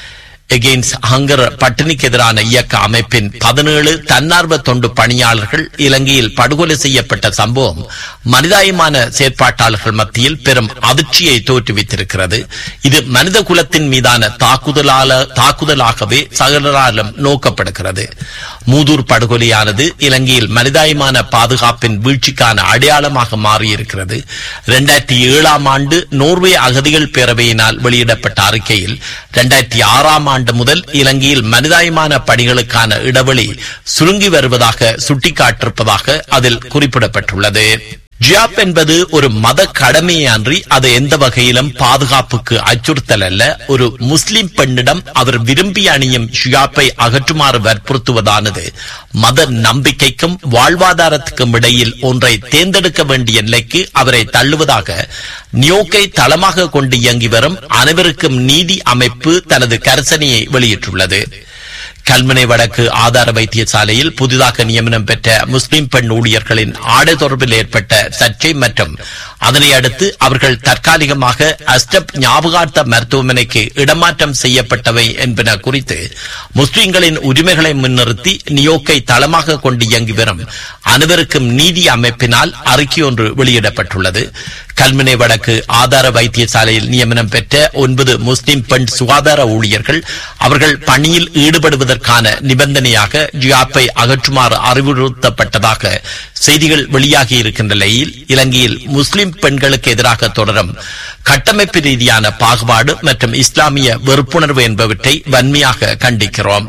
எகெயின்ஸ்ட் ஹங்கர் பட்டினிக்கு எதிரான இயக்க அமைப்பின் பதினேழு தன்னார்வ தொண்டு பணியாளர்கள் இலங்கையில் படுகொலை செய்யப்பட்ட சம்பவம் மனிதாயமான செயற்பாட்டாளர்கள் மத்தியில் பெரும் அதிர்ச்சியை தோற்றுவித்திருக்கிறது. இது மனித குலத்தின் மீதான தாக்குதலால தாக்குதலாகவே சகலராலும் நோக்கப்படுகிறது. மூதூர் படுகொலையானது இலங்கையில் மனிதாயமான பாதுகாப்பின் வீழ்ச்சிக்கான அடையாளமாக மாறியிருக்கிறது. இரண்டாயிரத்தி ஏழாம் ஆண்டு நோர்வே அகதிகள் பேரவையினால் வெளியிடப்பட்ட அறிக்கையில் இரண்டாயிரத்தி ஆறாம் ஆண்டு முதல் இலங்கையில் மனிதாயமான பணிகளுக்கான இடைவெளி சுருங்கி வருவதாக சுட்டிக்காட்டிருப்பதாக அதில் குறிப்பிடப்பட்டுள்ளது. ஜியாப் என்பது ஒரு மத கடமையை அன்றி அது எந்த வகையிலும் பாதுகாப்புக்கு அச்சுறுத்தல் அல்ல. ஒரு முஸ்லிம் பெண்ணிடம் அவர் விரும்பி அணியும் ஜியாப்பை அகற்றுமாறு வற்புறுத்துவதானது மத நம்பிக்கைக்கும் வாழ்வாதாரத்துக்கும் இடையில் ஒன்றை தேர்ந்தெடுக்க வேண்டிய நிலைக்கு அவரை தள்ளுவதாக நியோக்கை தளமாக கொண்டு இயங்கி வரும் அனைவருக்கும் நீதி அமைப்பு தனது கரிசனையை வெளியிட்டுள்ளது. கல்முனை வடக்கு ஆதார வைத்தியசாலையில் புதிதாக நியமனம் பெற்ற முஸ்லிம் பெண் ஊழியர்களின் ஆடை தொடர்பில் ஏற்பட்ட சர்ச்சை மற்றும் அதனை அடுத்து அவர்கள் தற்காலிகமாக அஸ்டப் ஞாபகார்த்த மருத்துவமனைக்கு இடமாற்றம் செய்யப்பட்டவை என்பன குறித்து முஸ்லிம்களின் உரிமைகளை முன்னிறுத்தி நியோக்கை தளமாக கொண்டு இயங்கி வரும் அனைவருக்கும் நீதி அமைப்பினால் அறிக்கை ஒன்று வெளியிடப்பட்டுள்ளது. கல்முனை வடக்கு ஆதார வைத்தியசாலையில் நியமனம் பெற்ற ஒன்பது முஸ்லிம் பெண் சுகாதார ஊழியர்கள் அவர்கள் பணியில் ஈடுபடுவதற்கான நிபந்தனையாக ஜியாப்பை அகற்றுமாறு அறிவுறுத்தப்பட்டதாக செய்திகள் வெளியாகி இருக்கின்ற நிலையில் இலங்கையில் முஸ்லிம் பெண்களுக்கு எதிராக தொடரும் கட்டமைப்பு ரீதியான பாகுபாடு மற்றும் இஸ்லாமிய வெறுப்புணர்வு என்பவற்றை வன்மையாக கண்டிக்கிறோம்.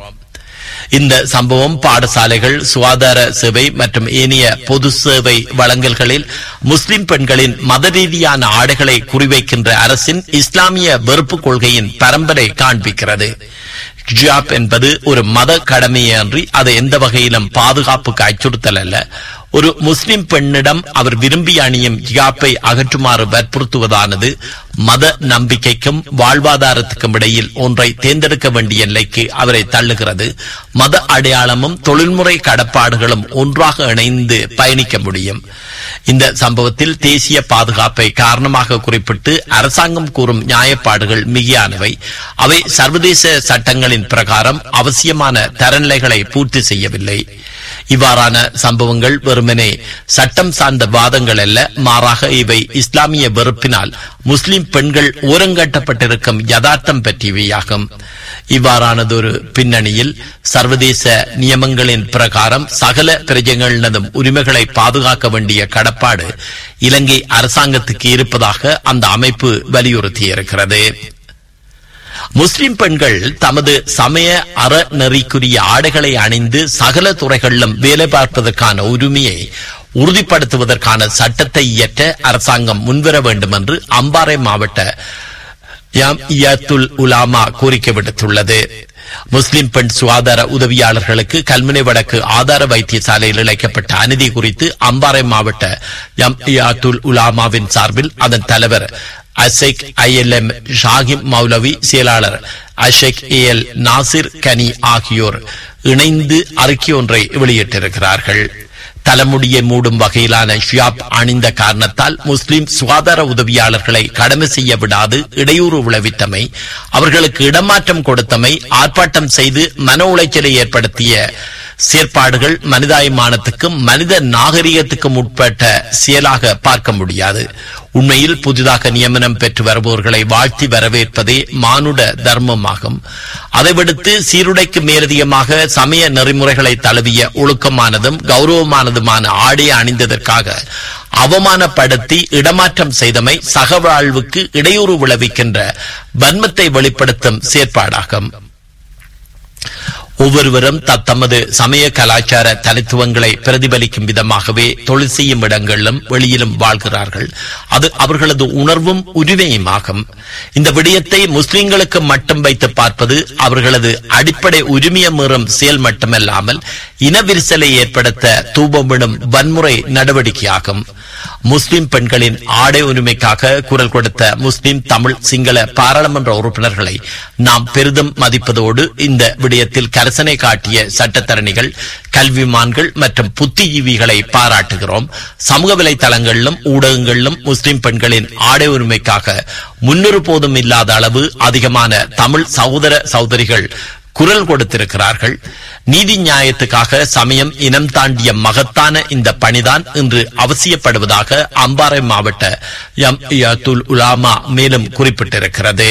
இந்த சம்பவம் பாடசாலைகள், சுகாதார சேவை மற்றும் ஏனைய பொது சேவை வழங்கல்களில் முஸ்லிம் பெண்களின் மத ரீதியான ஆடைகளை குறிவைக்கின்ற அரசின் இஸ்லாமிய வெறுப்பு கொள்கையின் பரம்பரை காண்பிக்கிறது. ஹிஜாப் என்பது ஒரு மத கடமையே அன்றி அது எந்த வகையிலும் பாதுகாப்புக்கு அச்சுறுத்தல் அல்ல. ஒரு முஸ்லிம் பெண்ணிடம் அவர் விரும்பி அணியும் ஹிஜாப்பை அகற்றுமாறு வற்புறுத்துவதானது மத நம்பிக்கைக்கும் வாழ்வாதாரத்துக்கும் இடையில் ஒன்றை தேர்ந்தெடுக்க வேண்டிய நிலைக்கு அவரை தள்ளுகிறது. மத அடையாளமும் தொழில்முறை கடப்பாடுகளும் ஒன்றாக இணைந்து பயணிக்க முடியும். இந்த சம்பவத்தில் தேசிய பாதுகாப்பை காரணமாக குறிப்பிட்டு அரசாங்கம் கூறும் நியாயப்பாடுகள் மிகையானவை. அவை சர்வதேச சட்டங்களின் பிரகாரம் அவசியமான தரநிலைகளை பூர்த்தி செய்யவில்லை. இவ்வாறான சம்பவங்கள் வெறுமனே சட்டம் சார்ந்த வாதங்கள் அல்ல, மாறாக இவை இஸ்லாமிய வெறுப்பினால் முஸ்லிம் பெண்கள் ஓரங்கட்டப்பட்டிருக்கும் யதார்த்தம் பற்றியவையாகும். இவ்வாறானதொரு பின்னணியில் சர்வதேச நியமங்களின் பிரகாரம் சகல பிரஜைகளினதும் உரிமைகளை பாதுகாக்க வேண்டிய கடப்பாடு இலங்கை அரசாங்கத்துக்கு இருப்பதாக அந்த அமைப்பு வலியுறுத்தியிருக்கிறது. முஸ்லிம் பெண்கள் தமது சமய அறநெறிக்குரிய ஆடைகளை அணிந்து சகல துறைகளிலும் வேலை பார்ப்பதற்கான உரிமையை உறுதிப்படுத்துவதற்கான சட்டத்தை இயற்ற அரசாங்கம் முன்வர வேண்டும் என்று அம்பாறை மாவட்ட ஜம்இய்யத்துல் உலமா கோரிக்கை விடுத்துள்ளது. முஸ்லிம் பெண் சுகாதார உதவியாளர்களுக்கு கல்முனை வடக்கு ஆதார வைத்தியசாலையில் இழைக்கப்பட்ட அநீதி குறித்து அம்பாறை மாவட்ட ஜம்இய்யத்துல் உலமாவின் சார்பில் அதன் தலைவர் அஷேக் ஐ எல் எம் ஷாகிம் மௌலவி, செயலாளர் அஷேக் ஏ எல் நாசிர் கனி ஆகியோர் இணைந்து அறிக்கை ஒன்றை வெளியிட்டிருக்கிறார்கள். தலைமுடியை மூடும் வகையிலான ஷியாப் அணிந்த காரணத்தால் முஸ்லிம் சுகாதார உதவியாளர்களை கடமை செய்ய விடாது இடையூறு விளைவித்தமை, அவர்களுக்கு இடமாற்றம் கொடுத்தமை, ஆர்ப்பாட்டம் செய்து மன உளைச்சலை ஏற்படுத்திய செயற்பாடுகள் மனிதாயமானத்துக்கும் மனித நாகரிகத்துக்கும் உட்பட்ட செயலாக பார்க்க முடியாது. உண்மையில் புதிதாக நியமனம் பெற்று வருபவர்களை வாழ்த்தி வரவேற்பதே மானுட தர்மமாகும். அதை விடுத்து சீருடைக்கு மேலதிகமாக சமய நெறிமுறைகளை தழுவிய ஒழுக்கமானதும் கௌரவமானதுமான ஆடையை அணிந்ததற்காக அவமானப்படுத்தி இடமாற்றம் செய்தமை சகவாழ்வுக்கு இடையூறு விளைவிக்கின்ற வன்மத்தை வெளிப்படுத்தும் செயற்பாடாகும். ஒவ்வொருவரும் தத்தமது சமய கலாச்சார தனித்துவங்களை பிரதிபலிக்கும் விதமாகவே தொழில் செய்யும் இடங்களிலும் வெளியிலும் வாழ்கிறார்கள். அது அவர்களது உணர்வும் உரிமையுமாகும். இந்த விடயத்தை முஸ்லிம்களுக்கு மட்டும் வைத்து பார்ப்பது அவர்களது அடிப்படை உரிமையை மீறும் செயல் மட்டுமல்லாமல் இனவிரிசலை ஏற்படுத்த தூபமிடும் வன்முறை நடவடிக்கையாகும். முஸ்லிம் பெண்களின் ஆடை உரிமைக்காக குரல் கொடுத்த முஸ்லிம், தமிழ், சிங்கள பாராளுமன்ற உறுப்பினர்களை நாம் பெரிதும் மதிப்பதோடு இந்த விடயத்தில் கரிசனை காட்டிய சட்டத்தரணிகள், கல்விமான்கள் மற்றும் புத்திஜீவிகளை பாராட்டுகிறோம். சமூக வலைதளங்களிலும் ஊடகங்களிலும் முஸ்லிம் பெண்களின் ஆடை உரிமைக்காக முன்னொரு போதும் இல்லாத அளவு அதிகமான தமிழ் சகோதர சகோதரிகள் குரல் கொடுத்திருக்கிறார்கள். நீதி நியாயத்துக்காக சமயம் இனம் தாண்டிய மகத்தான இந்த பணிதான் இன்று அவசியப்படுவதாக அம்பாறை மாவட்ட ஜம்இய்யத்துல் உலமா மேலும் குறிப்பிட்டிருக்கிறது.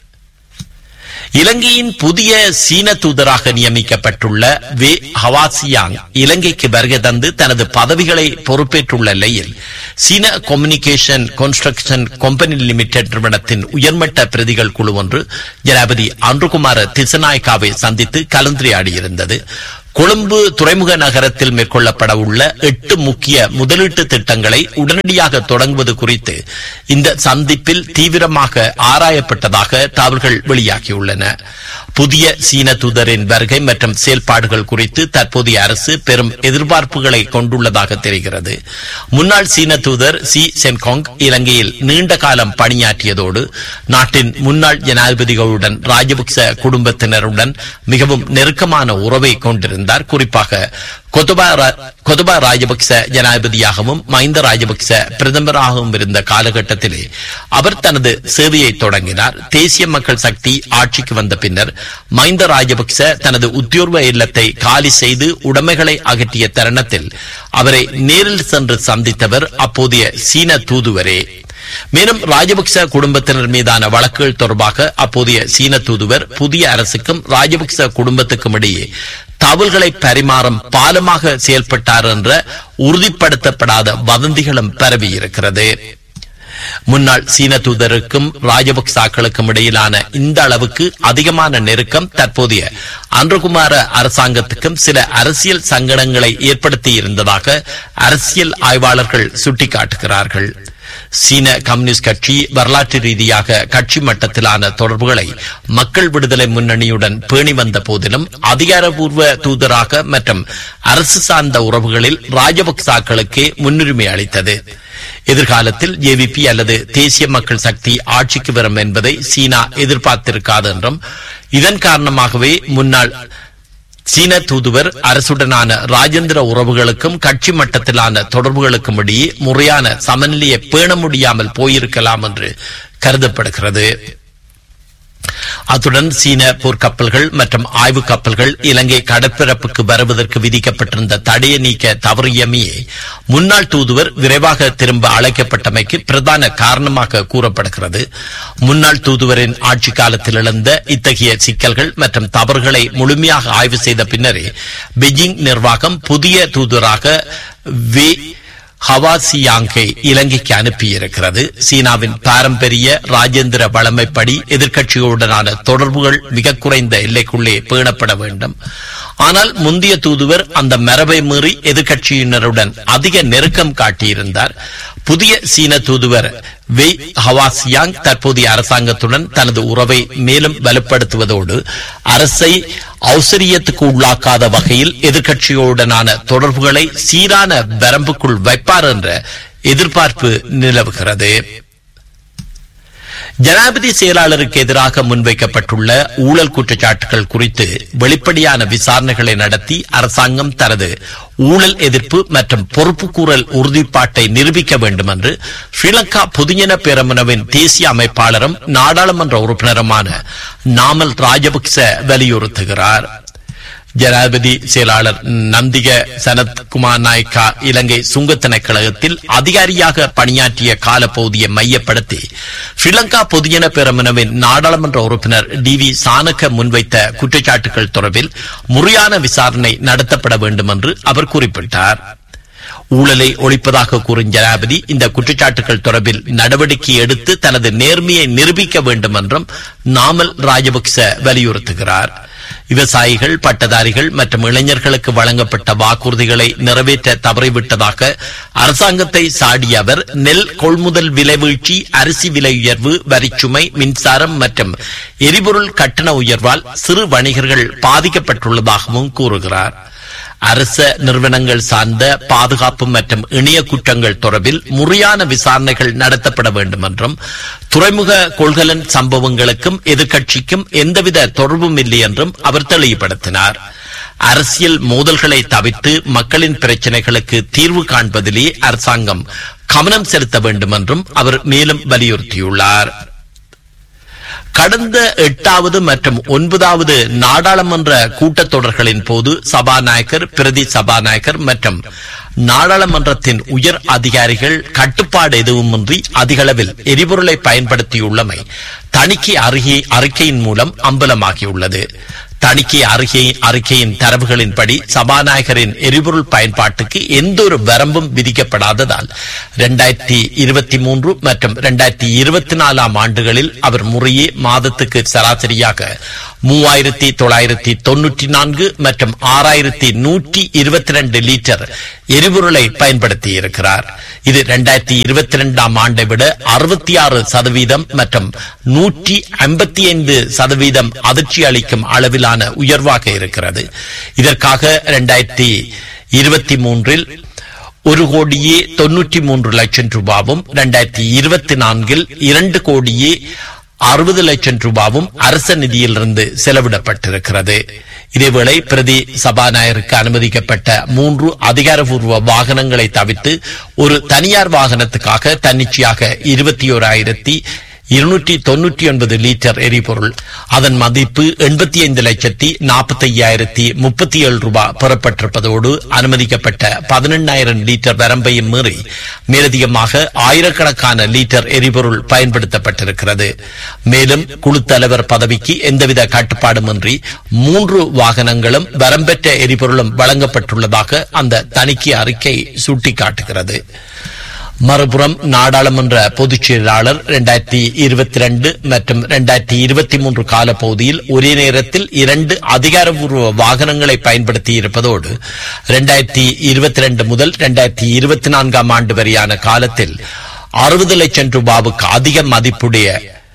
இலங்கையின் புதிய சீன தூதராக நியமிக்கப்பட்டுள்ள வே ஹவாசியாங் இலங்கைக்கு வருகை தந்து தனது பதவிகளை பொறுப்பேற்றுள்ள நிலையில் சீன கம்யூனிகேஷன் கன்ஸ்ட்ரக்ஷன் கம்பெனி லிமிடெட் நிறுவனத்தின் உயர்மட்ட பிரதிகள் குழு ஒன்று ஜனாதிபதி அன்ருகுமார திசநாயக்காவை சந்தித்து கலந்துரையாடியிருந்தது. கொழும்பு துறைமுக நகரத்தில் மேற்கொள்ளப்பட உள்ள எட்டு முக்கிய முதலீட்டு திட்டங்களை உடனடியாக தொடங்குவது குறித்து இந்த சந்திப்பில் தீவிரமாக ஆராயப்பட்டதாக தகவல்கள் வெளியாகியுள்ளன. புதிய சீன தூதரின் வருகை மற்றும் செயல்பாடுகள் குறித்து தற்போதைய அரசு பெரும் எதிர்பார்ப்புகளை கொண்டுள்ளதாக தெரிகிறது. முன்னாள் சீன தூதர் சி சென்காங் இலங்கையில் நீண்ட காலம் பணியாற்றியதோடு நாட்டின் முன்னாள் ஜனாதிபதிகளுடன் ராஜபக்ச குடும்பத்தினருடன் மிகவும் நெருக்கமான உறவை கொண்டிருந்தார். குறிப்பாக கொத்தபா ராஜபக்ச ஜனாதிபதியாகவும் மஹிந்த ராஜபக்ச பிரதமராகவும் இருந்த காலகட்டத்திலே அவர் தனது சேவையை தொடங்கினார். தேசிய மக்கள் சக்தி ஆட்சிக்கு வந்த பின்னர் மஹிந்த ராஜபக்ச தனது உத்தியோக இல்லத்தை காலி செய்து உடைமைகளை அகற்றிய தருணத்தில் அவரை நேரில் சென்று சந்தித்தவர் அப்போதைய சீன தூதுவரே. மேலும் ராஜபக்ச குடும்பத்தினர் மீதான வழக்குகள் தொடர்பாக அப்போதைய சீன தூதுவர் புதிய அரசுக்கும் ராஜபக்ச குடும்பத்துக்கும் இடையே தகவல்களை பரிமாறும் பாலமாக செயல்பட்டார் என்ற உறுதிப்படுத்தப்படாத வதந்திகளும் பரவியிருக்கிறது. முன்னாள் சீன தூதருக்கும் ராஜபக்சாக்களுக்கும் இடையிலான இந்த அளவுக்கு அதிகமான நெருக்கம் தற்போதைய அன்ருகுமார அரசாங்கத்துக்கும் சில அரசியல் சங்கடங்களை ஏற்படுத்தி இருந்ததாக அரசியல் ஆய்வாளர்கள் சுட்டிக்காட்டுகிறார்கள். சீன கம்யூனிஸ்ட் கட்சி வரலாற்று ரீதியாக கட்சி மட்டத்திலான தொடர்புகளை மக்கள் விடுதலை முன்னணியுடன் பேணி வந்த போதிலும் அதிகாரப்பூர்வ தூதராக மற்றும் அரசு சார்ந்த உறவுகளில் ராஜபக்சாக்களுக்கே முன்னுரிமை அளித்தது. எதிர்காலத்தில் ஜேவிபி அல்லது தேசிய மக்கள் சக்தி ஆட்சிக்கு வரும் என்பதை சீனா எதிர்பார்த்திருக்காது என்றும் இதன் காரணமாகவே முன்னாள் சீன தூதுவர் அரசுடனான ராஜேந்திர உறவுகளுக்கும் கட்சி மட்டத்திலான தொடர்புகளுக்கும் இடையே முறையான சமநிலையை பேண முடியாமல் போயிருக்கலாம் என்று கருதப்படுகிறது. அத்துடன் சீன போர்க்கப்பல்கள் மற்றும் ஆய்வு கப்பல்கள் இலங்கை கடற்பரப்புக்கு வருவதற்கு விதிக்கப்பட்டிருந்த தடையை நீக்க தவறியமையே முன்னாள் தூதுவர் விரைவாக திரும்ப அழைக்கப்பட்டமைக்கு பிரதான காரணமாக கூறப்படுகிறது. முன்னாள் தூதுவரின் ஆட்சி காலத்தில் எழுந்த இத்தகைய சிக்கல்கள் மற்றும் தவறுகளை முழுமையாக ஆய்வு செய்த பின்னரே பெய்ஜிங் நிர்வாகம் புதிய தூதுவராக வே ஹவாசியாங்கை இலங்கைக்கு அனுப்பியிருக்கிறது. சீனாவின் பாரம்பரிய ராஜேந்திர வளமைப்படி எதிர்க்கட்சிகளுடனான தொடர்புகள் மிக குறைந்த எல்லைக்குள்ளே பேணப்பட வேண்டும். ஆனால் முந்தைய தூதுவர் அந்த மரபை மீறி எதிர்க்கட்சியினருடன் அதிக நெருக்கம் காட்டியிருந்தார். புதிய சீன தூதுவர் வெய் ஹவாசியாங் தற்போதைய அரசாங்கத்துடன் தனது உறவை மேலும் வலுப்படுத்துவதோடு அரசை அவசரியத்துக்கு உள்ளாக்காத வகையில் எதிர்க்கட்சிகளுடனான தொடர்புகளை சீரான வரம்புக்குள் வைப்பார் என்ற எதிர்பார்ப்பு நிலவுகிறது. ஜனாதிபதி செயலாளருக்கு எதிராக முன்வைக்கப்பட்டுள்ள ஊழல் குற்றச்சாட்டுகள் குறித்து வெளிப்படையான விசாரணைகளை நடத்தி அரசாங்கம் தனது ஊழல் எதிர்ப்பு மற்றும் பொறுப்புக்கூறல் உறுதிப்பாட்டை நிரூபிக்க வேண்டும் என்று ஸ்ரீலங்கா பொதுஜன பெரமுனவின் தேசிய அமைப்பாளரும் நாடாளுமன்ற உறுப்பினருமான நாமல் ராஜபக்ச வலியுறுத்துகிறார். ஜனாதிபதி செயலாளர் நந்திக சனத்குமார் நாயக்கா இலங்கை சுங்க திணைக்களத்தில் அதிகாரியாக பணியாற்றிய காலப்பகுதியை மையப்படுத்தி ஸ்ரீலங்கா பொதுஜன பெரமுனவின் நாடாளுமன்ற உறுப்பினர் டி வி சானக முன்வைத்த குற்றச்சாட்டுகள் தொடர்பில் முறையான விசாரணை நடத்தப்பட வேண்டும் என்று அவர் குறிப்பிட்டார். ஊழலை ஒழிப்பதாக கூறும் ஜனாதிபதி இந்த குற்றச்சாட்டுகள் தொடர்பில் நடவடிக்கை எடுத்து தனது நேர்மையை நிரூபிக்க வேண்டும் என்றும் நாமல் ராஜபக்ச வலியுறுத்துகிறார். விவசாயிகள், பட்டதாரிகள் மற்றும் இளைஞர்களுக்கு வழங்கப்பட்ட வாக்குறுதிகளை நிறைவேற்ற தவறிவிட்டதாக அரசாங்கத்தை சாடிய அவர் நெல் கொள்முதல் விலை வீழ்ச்சி, அரிசி விலை உயர்வு, வரிச்சுமை, மின்சாரம் மற்றும் எரிபொருள் கட்டண உயர்வால் சிறு வணிகர்கள் பாதிக்கப்பட்டுள்ளதாகவும் கூறுகிறார். அரச நிறுவனங்கள் சார்ந்த பாதுகாப்பு மற்றும் இணைய குற்றங்கள் தொடர்பில் முறையான விசாரணைகள் நடத்தப்பட வேண்டும் என்றும், துறைமுக கொள்கலன் சம்பவங்களுக்கும் எதிர்க்கட்சிக்கும் எந்தவித தொடர்பும் இல்லை என்றும் அவர் தெளிவுபடுத்தினார். அரசியல் மோதல்களை தவிர்த்து மக்களின் பிரச்சினைகளுக்கு தீர்வு காண்பதிலே அரசாங்கம் கவனம் செலுத்த வேண்டும் என்றும் அவர் மேலும் வலியுறுத்தியுள்ளார். கடந்த எட்டாவது மற்றும் ஒன்பதாவது நாடாளுமன்ற கூட்டத்தொடர்களின் போது சபாநாயகர், பிரதி சபாநாயகர் மற்றும் நாடாளுமன்றத்தின் உயர் அதிகாரிகள் கட்டுப்பாடு எதுவுமின்றி அதிகளவில் எரிபொருளை பயன்படுத்தியுள்ளமை தணிக்கை அறிக்கையின் மூலம் அம்பலமாகியுள்ளது. தணிக்கை அறிக்கை அறிக்கையின் தரவுகளின்படி சபாநாயகரின் எரிபொருள் பயன்பாட்டுக்கு எந்த ஒரு வரம்பும் விதிக்கப்படாததால் இரண்டாயிரத்தி இருபத்தி மூன்று மற்றும் இரண்டாயிரத்தி இருபத்தி நாலாம் ஆண்டுகளில் அவர் முறையே மாதத்துக்கு சராசரியாக மூவாயிரத்தி தொள்ளாயிரத்தி தொன்னூற்றி நான்கு மற்றும் ஆறாயிரத்தி நூற்றி இருபத்தி இரண்டு லிட்டர் எரிபொருளை பயன்படுத்தி இருக்கிறார். இது இரண்டாயிரத்தி இருபத்தி இரண்டாம் ஆண்டை விட அறுபத்தி ஆறு சதவீதம் மற்றும் நூற்றி ஐம்பத்தி ஐந்து சதவீதம் அதிர்ச்சி அளிக்கும் அளவிலான உயர்வாக இருக்கிறது. இதற்காக இரண்டாயிரத்தி இருபத்தி மூன்றில் ஒரு கோடியே தொன்னூற்றி மூன்று லட்சம் ரூபாவும், இரண்டாயிரத்தி இருபத்தி நான்கில் இரண்டு கோடியே அறுபது லட்சம் ரூபாவும் அரச நிதியிலிருந்து செலவிடப்பட்டிருக்கிறது. இதேவேளை பிரதி சபாநாயகருக்கு அனுமதிக்கப்பட்ட மூன்று அதிகாரப்பூர்வ வாகனங்களை தவிர்த்து ஒரு தனியார் வாகனத்துக்காக தன்னிச்சையாக இருபத்தி ஓராயிரத்தி இருநூற்றி தொன்னூற்றி ஒன்பது லிட்டர் எரிபொருள், அதன் மதிப்பு எண்பத்தி ஐந்து லட்சத்தி நாற்பத்தி ஐயாயிரத்தி முப்பத்தி ஏழு ரூபாய் பெறப்பட்டிருப்பதோடு அனுமதிக்கப்பட்ட பதினெண்ணாயிரம் லிட்டர் வரம்பையும் மீறி மேலதிகமாக ஆயிரக்கணக்கான லிட்டர் எரிபொருள் பயன்படுத்தப்பட்டிருக்கிறது. மேலும் குழு தலைவர் பதவிக்கு எந்தவித கட்டுப்பாடுமின்றி மூன்று வாகனங்களும் வரம்பெற்ற எரிபொருளும் வழங்கப்பட்டுள்ளதாக அந்த தணிக்கை அறிக்கை சுட்டிக்காட்டுகிறது. மறுபுறம் நாடாளுமன்ற பொதுச் செயலாளர் இரண்டாயிரத்தி இருபத்தி இரண்டு மற்றும் இரண்டாயிரத்தி இருபத்தி மூன்று காலப்பகுதியில் ஒரே நேரத்தில் இரண்டு அதிகாரப்பூர்வ வாகனங்களை பயன்படுத்தி இருப்பதோடு இரண்டாயிரத்தி இருபத்தி இரண்டு முதல் இரண்டாயிரத்தி இருபத்தி நான்காம் ஆண்டு வரையான காலத்தில் அறுபது லட்சம் ரூபாவுக்கு அதிக மதிப்புடைய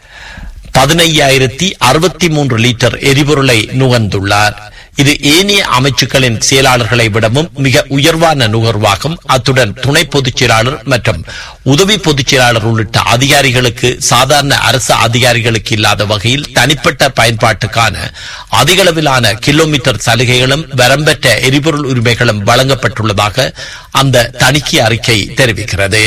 பதினையாயிரத்தி அறுபத்தி மூன்று லிட்டர் எரிபொருளை நுகர்ந்துள்ளார். இது ஏனைய அமைச்சுக்களின் செயலாளர்களை விடவும் மிக உயர்வான நுகர்வாகும். அத்துடன் துணை பொதுச் செயலாளர் மற்றும் உதவி பொதுச் செயலாளர் உள்ளிட்ட அதிகாரிகளுக்கு சாதாரண அரசு அதிகாரிகளுக்கு இல்லாத வகையில் தனிப்பட்ட பயன்பாட்டுக்கான அதிகளவிலான கிலோமீட்டர் சலுகைகளும் வரம்பெற்ற எரிபொருள் உரிமைகளும் வழங்கப்பட்டுள்ளதாக அந்த தணிக்கை அறிக்கை தெரிவிக்கிறது.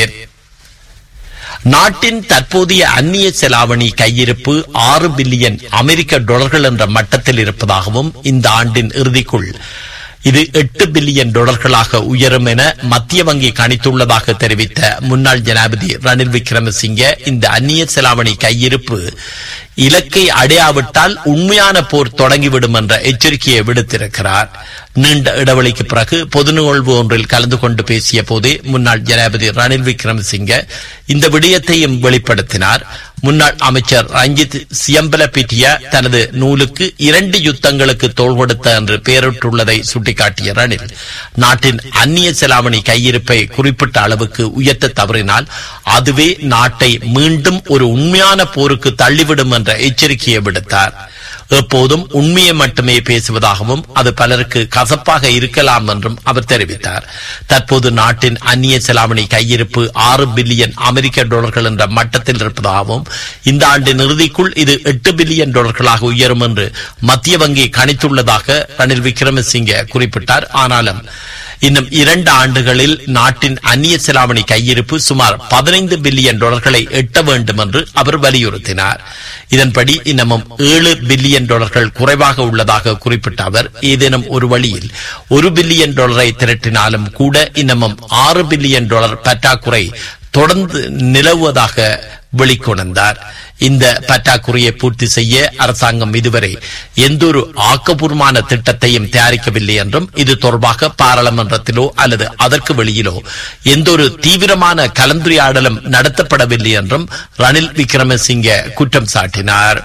நாட்டின் தற்போதைய அந்நிய செலாவணி கையிருப்பு ஆறு பில்லியன் அமெரிக்க டாலர்கள் என்ற மட்டத்தில் இருப்பதாகவும் இந்த ஆண்டின் இறுதிக்குள் இது எட்டு பில்லியன் டாலர்களாக உயரும் என மத்திய வங்கி கணித்துள்ளதாக தெரிவித்த முன்னாள் ஜனாதிபதி ரணில் விக்ரமசிங்கே இந்த அந்நிய செலாவணி கையிருப்பு இலக்கை அடையாவிட்டால் உண்மையான போர் தொடங்கிவிடும் என்ற எச்சரிக்கையை விடுத்திருக்கிறார். நீண்ட இடைவெளிக்கு பிறகு பொது நிகழ்வு ஒன்றில் கலந்து கொண்டு பேசிய போதே முன்னாள் ஜனாதிபதி ரணில் விக்ரமசிங்கே இந்த விடயத்தையும் வெளிப்படுத்தினார். முன்னாள் அமைச்சர் ரஞ்சித் சியம்பலபிட்டியா தனது நூலுக்கு இரண்டு யுத்தங்களுக்கு தோள் கொடுத்த என்று பெயரிட்டுள்ளதை சுட்டிக்காட்டிய ரணில், நாட்டின் அந்நிய செலாவணி கையிருப்பை குறிப்பிட்ட அளவுக்கு உயர்த்த தவறினால் அதுவே நாட்டை மீண்டும் ஒரு உண்மையான போருக்கு தள்ளிவிடும் என்ற எச்சரிக்கையை விடுத்தார். எப்போதும் உண்மையை மட்டுமே பேசுவதாகவும் அது பலருக்கு கசப்பாக இருக்கலாம் என்றும் அவர் தெரிவித்தார். தற்போது நாட்டின் அந்நிய செலாவணி கையிருப்பு ஆறு பில்லியன் அமெரிக்க டாலர்கள் என்ற மட்டத்தில் இருப்பதாகவும் இந்த ஆண்டின் இறுதிக்குள் இது எட்டு பில்லியன் டாலர்களாக உயரும் என்று மத்திய வங்கி கணித்துள்ளதாக ரணில் விக்ரமசிங்கே குறிப்பிட்டார். ஆனாலும் இன்னும் இரண்டு ஆண்டுகளில் நாட்டின் அந்நிய செலாவணி கையிருப்பு சுமார் பதினைந்து பில்லியன் டாலர்களை எட்ட வேண்டும் என்று அவர் வலியுறுத்தினார். இதன்படி இன்னமும் ஏழு பில்லியன் டாலர்கள் குறைவாக உள்ளதாக குறிப்பிட்ட அவர், ஏதேனும் ஒரு வழியில் ஒரு பில்லியன் டாலரை திரட்டினாலும் கூட இன்னமும் ஆறு பில்லியன் டாலர் பற்றாக்குறை தொடர்ந்து நிலவுவதாக வெளிக்கொணர்ந்தார். இந்த பற்றாக்குறையை பூர்த்தி செய்ய அரசாங்கம் இதுவரை எந்தொரு ஆக்கப்பூர்வமான திட்டத்தையும் தயாரிக்கவில்லை என்றும் இது தொடர்பாக பாராளுமன்றத்திலோ அல்லது அதற்கு வெளியிலோ எந்தொரு தீவிரமான கலந்துரையாடலும் நடத்தப்படவில்லை என்றும் ரணில் விக்ரமசிங்கே குற்றம் சாட்டினார்.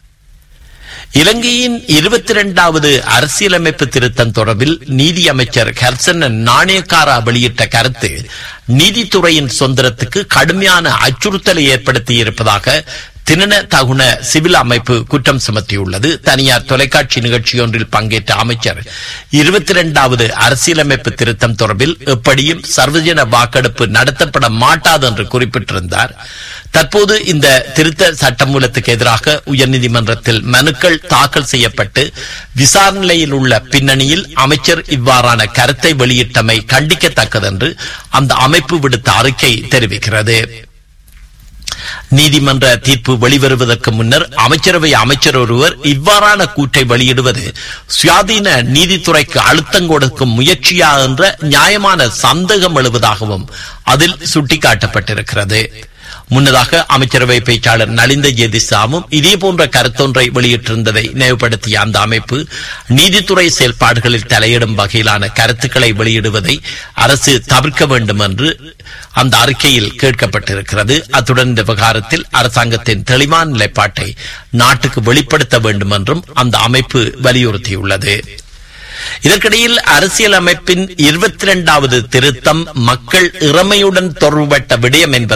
இலங்கையின் இருபத்தி இரண்டாவது அரசியலமைப்பு திருத்தம் தொடர்பில் நீதி அமைச்சர் ஹர்சன் நாணயக்காரா வெளியிட்ட கருத்து நீதித்துறையின் சுதந்திரத்துக்கு கடுமையான அச்சுறுத்தலை ஏற்படுத்தி இருப்பதாக தினன தகுன சிவில் அமைப்பு குற்றம் சுமத்தியுள்ளது. தனியார் தொலைக்காட்சி நிகழ்ச்சியொன்றில் பங்கேற்ற அமைச்சர் இருபத்தி இரண்டாவது அரசியலமைப்பு திருத்தம் தொடர்பில் எப்படியும் சர்வஜன வாக்கெடுப்பு நடத்தப்பட மாட்டாது என்று குறிப்பிட்டிருந்தார். தற்போது இந்த திருத்த சட்டமூலத்துக்கு எதிராக உயர்நீதிமன்றத்தில் மனுக்கள் தாக்கல் செய்யப்பட்டு விசாரணையில் உள்ள பின்னணியில் அமைச்சர் இவ்வாறான கருத்தை வெளியிட்டமை கண்டிக்கத்தக்கது என்று அந்த அமைப்பு விடுத்த அறிக்கை தெரிவிக்கிறது. நீதிமன்ற தீர்ப்பு வெளிவருவதற்கு முன்னர் அமைச்சரவை அமைச்சர் ஒருவர் இவ்வாறான கூற்றை வெளியிடுவது சுயாதீன நீதித்துறைக்கு அழுத்தம் கொடுக்கும் முயற்சியா என்ற நியாயமான சந்தேகம் எழுவதாகவும் அதில் சுட்டிக்காட்டப்பட்டிருக்கிறது. முன்னதாக அமைச்சரவை பேச்சாளர் நலிந்த ஜேதிசாமும் இதேபோன்ற கருத்தொன்றை வெளியிட்டிருந்ததை நினைவுபடுத்திய அந்த அமைப்பு நீதித்துறை செயல்பாடுகளில் தலையிடும் வகையிலான கருத்துக்களை வெளியிடுவதை அரசு தவிர்க்க வேண்டும் என்று அந்த அறிக்கையில் கேட்கப்பட்டிருக்கிறது. அத்துடன் இந்த விவகாரத்தில் அரசாங்கத்தின் தெளிவான நிலைப்பாட்டை நாட்டுக்கு வெளிப்படுத்த வேண்டும் என்றும் அந்த அமைப்பு வலியுறுத்தியுள்ளது. இதற்கிடையில் அரசியல் அமைப்பின் இருபத்தி இரண்டாவது திருத்தம் மக்கள் இறமையுடன் தொடர்புபட்ட விடயம் என்பது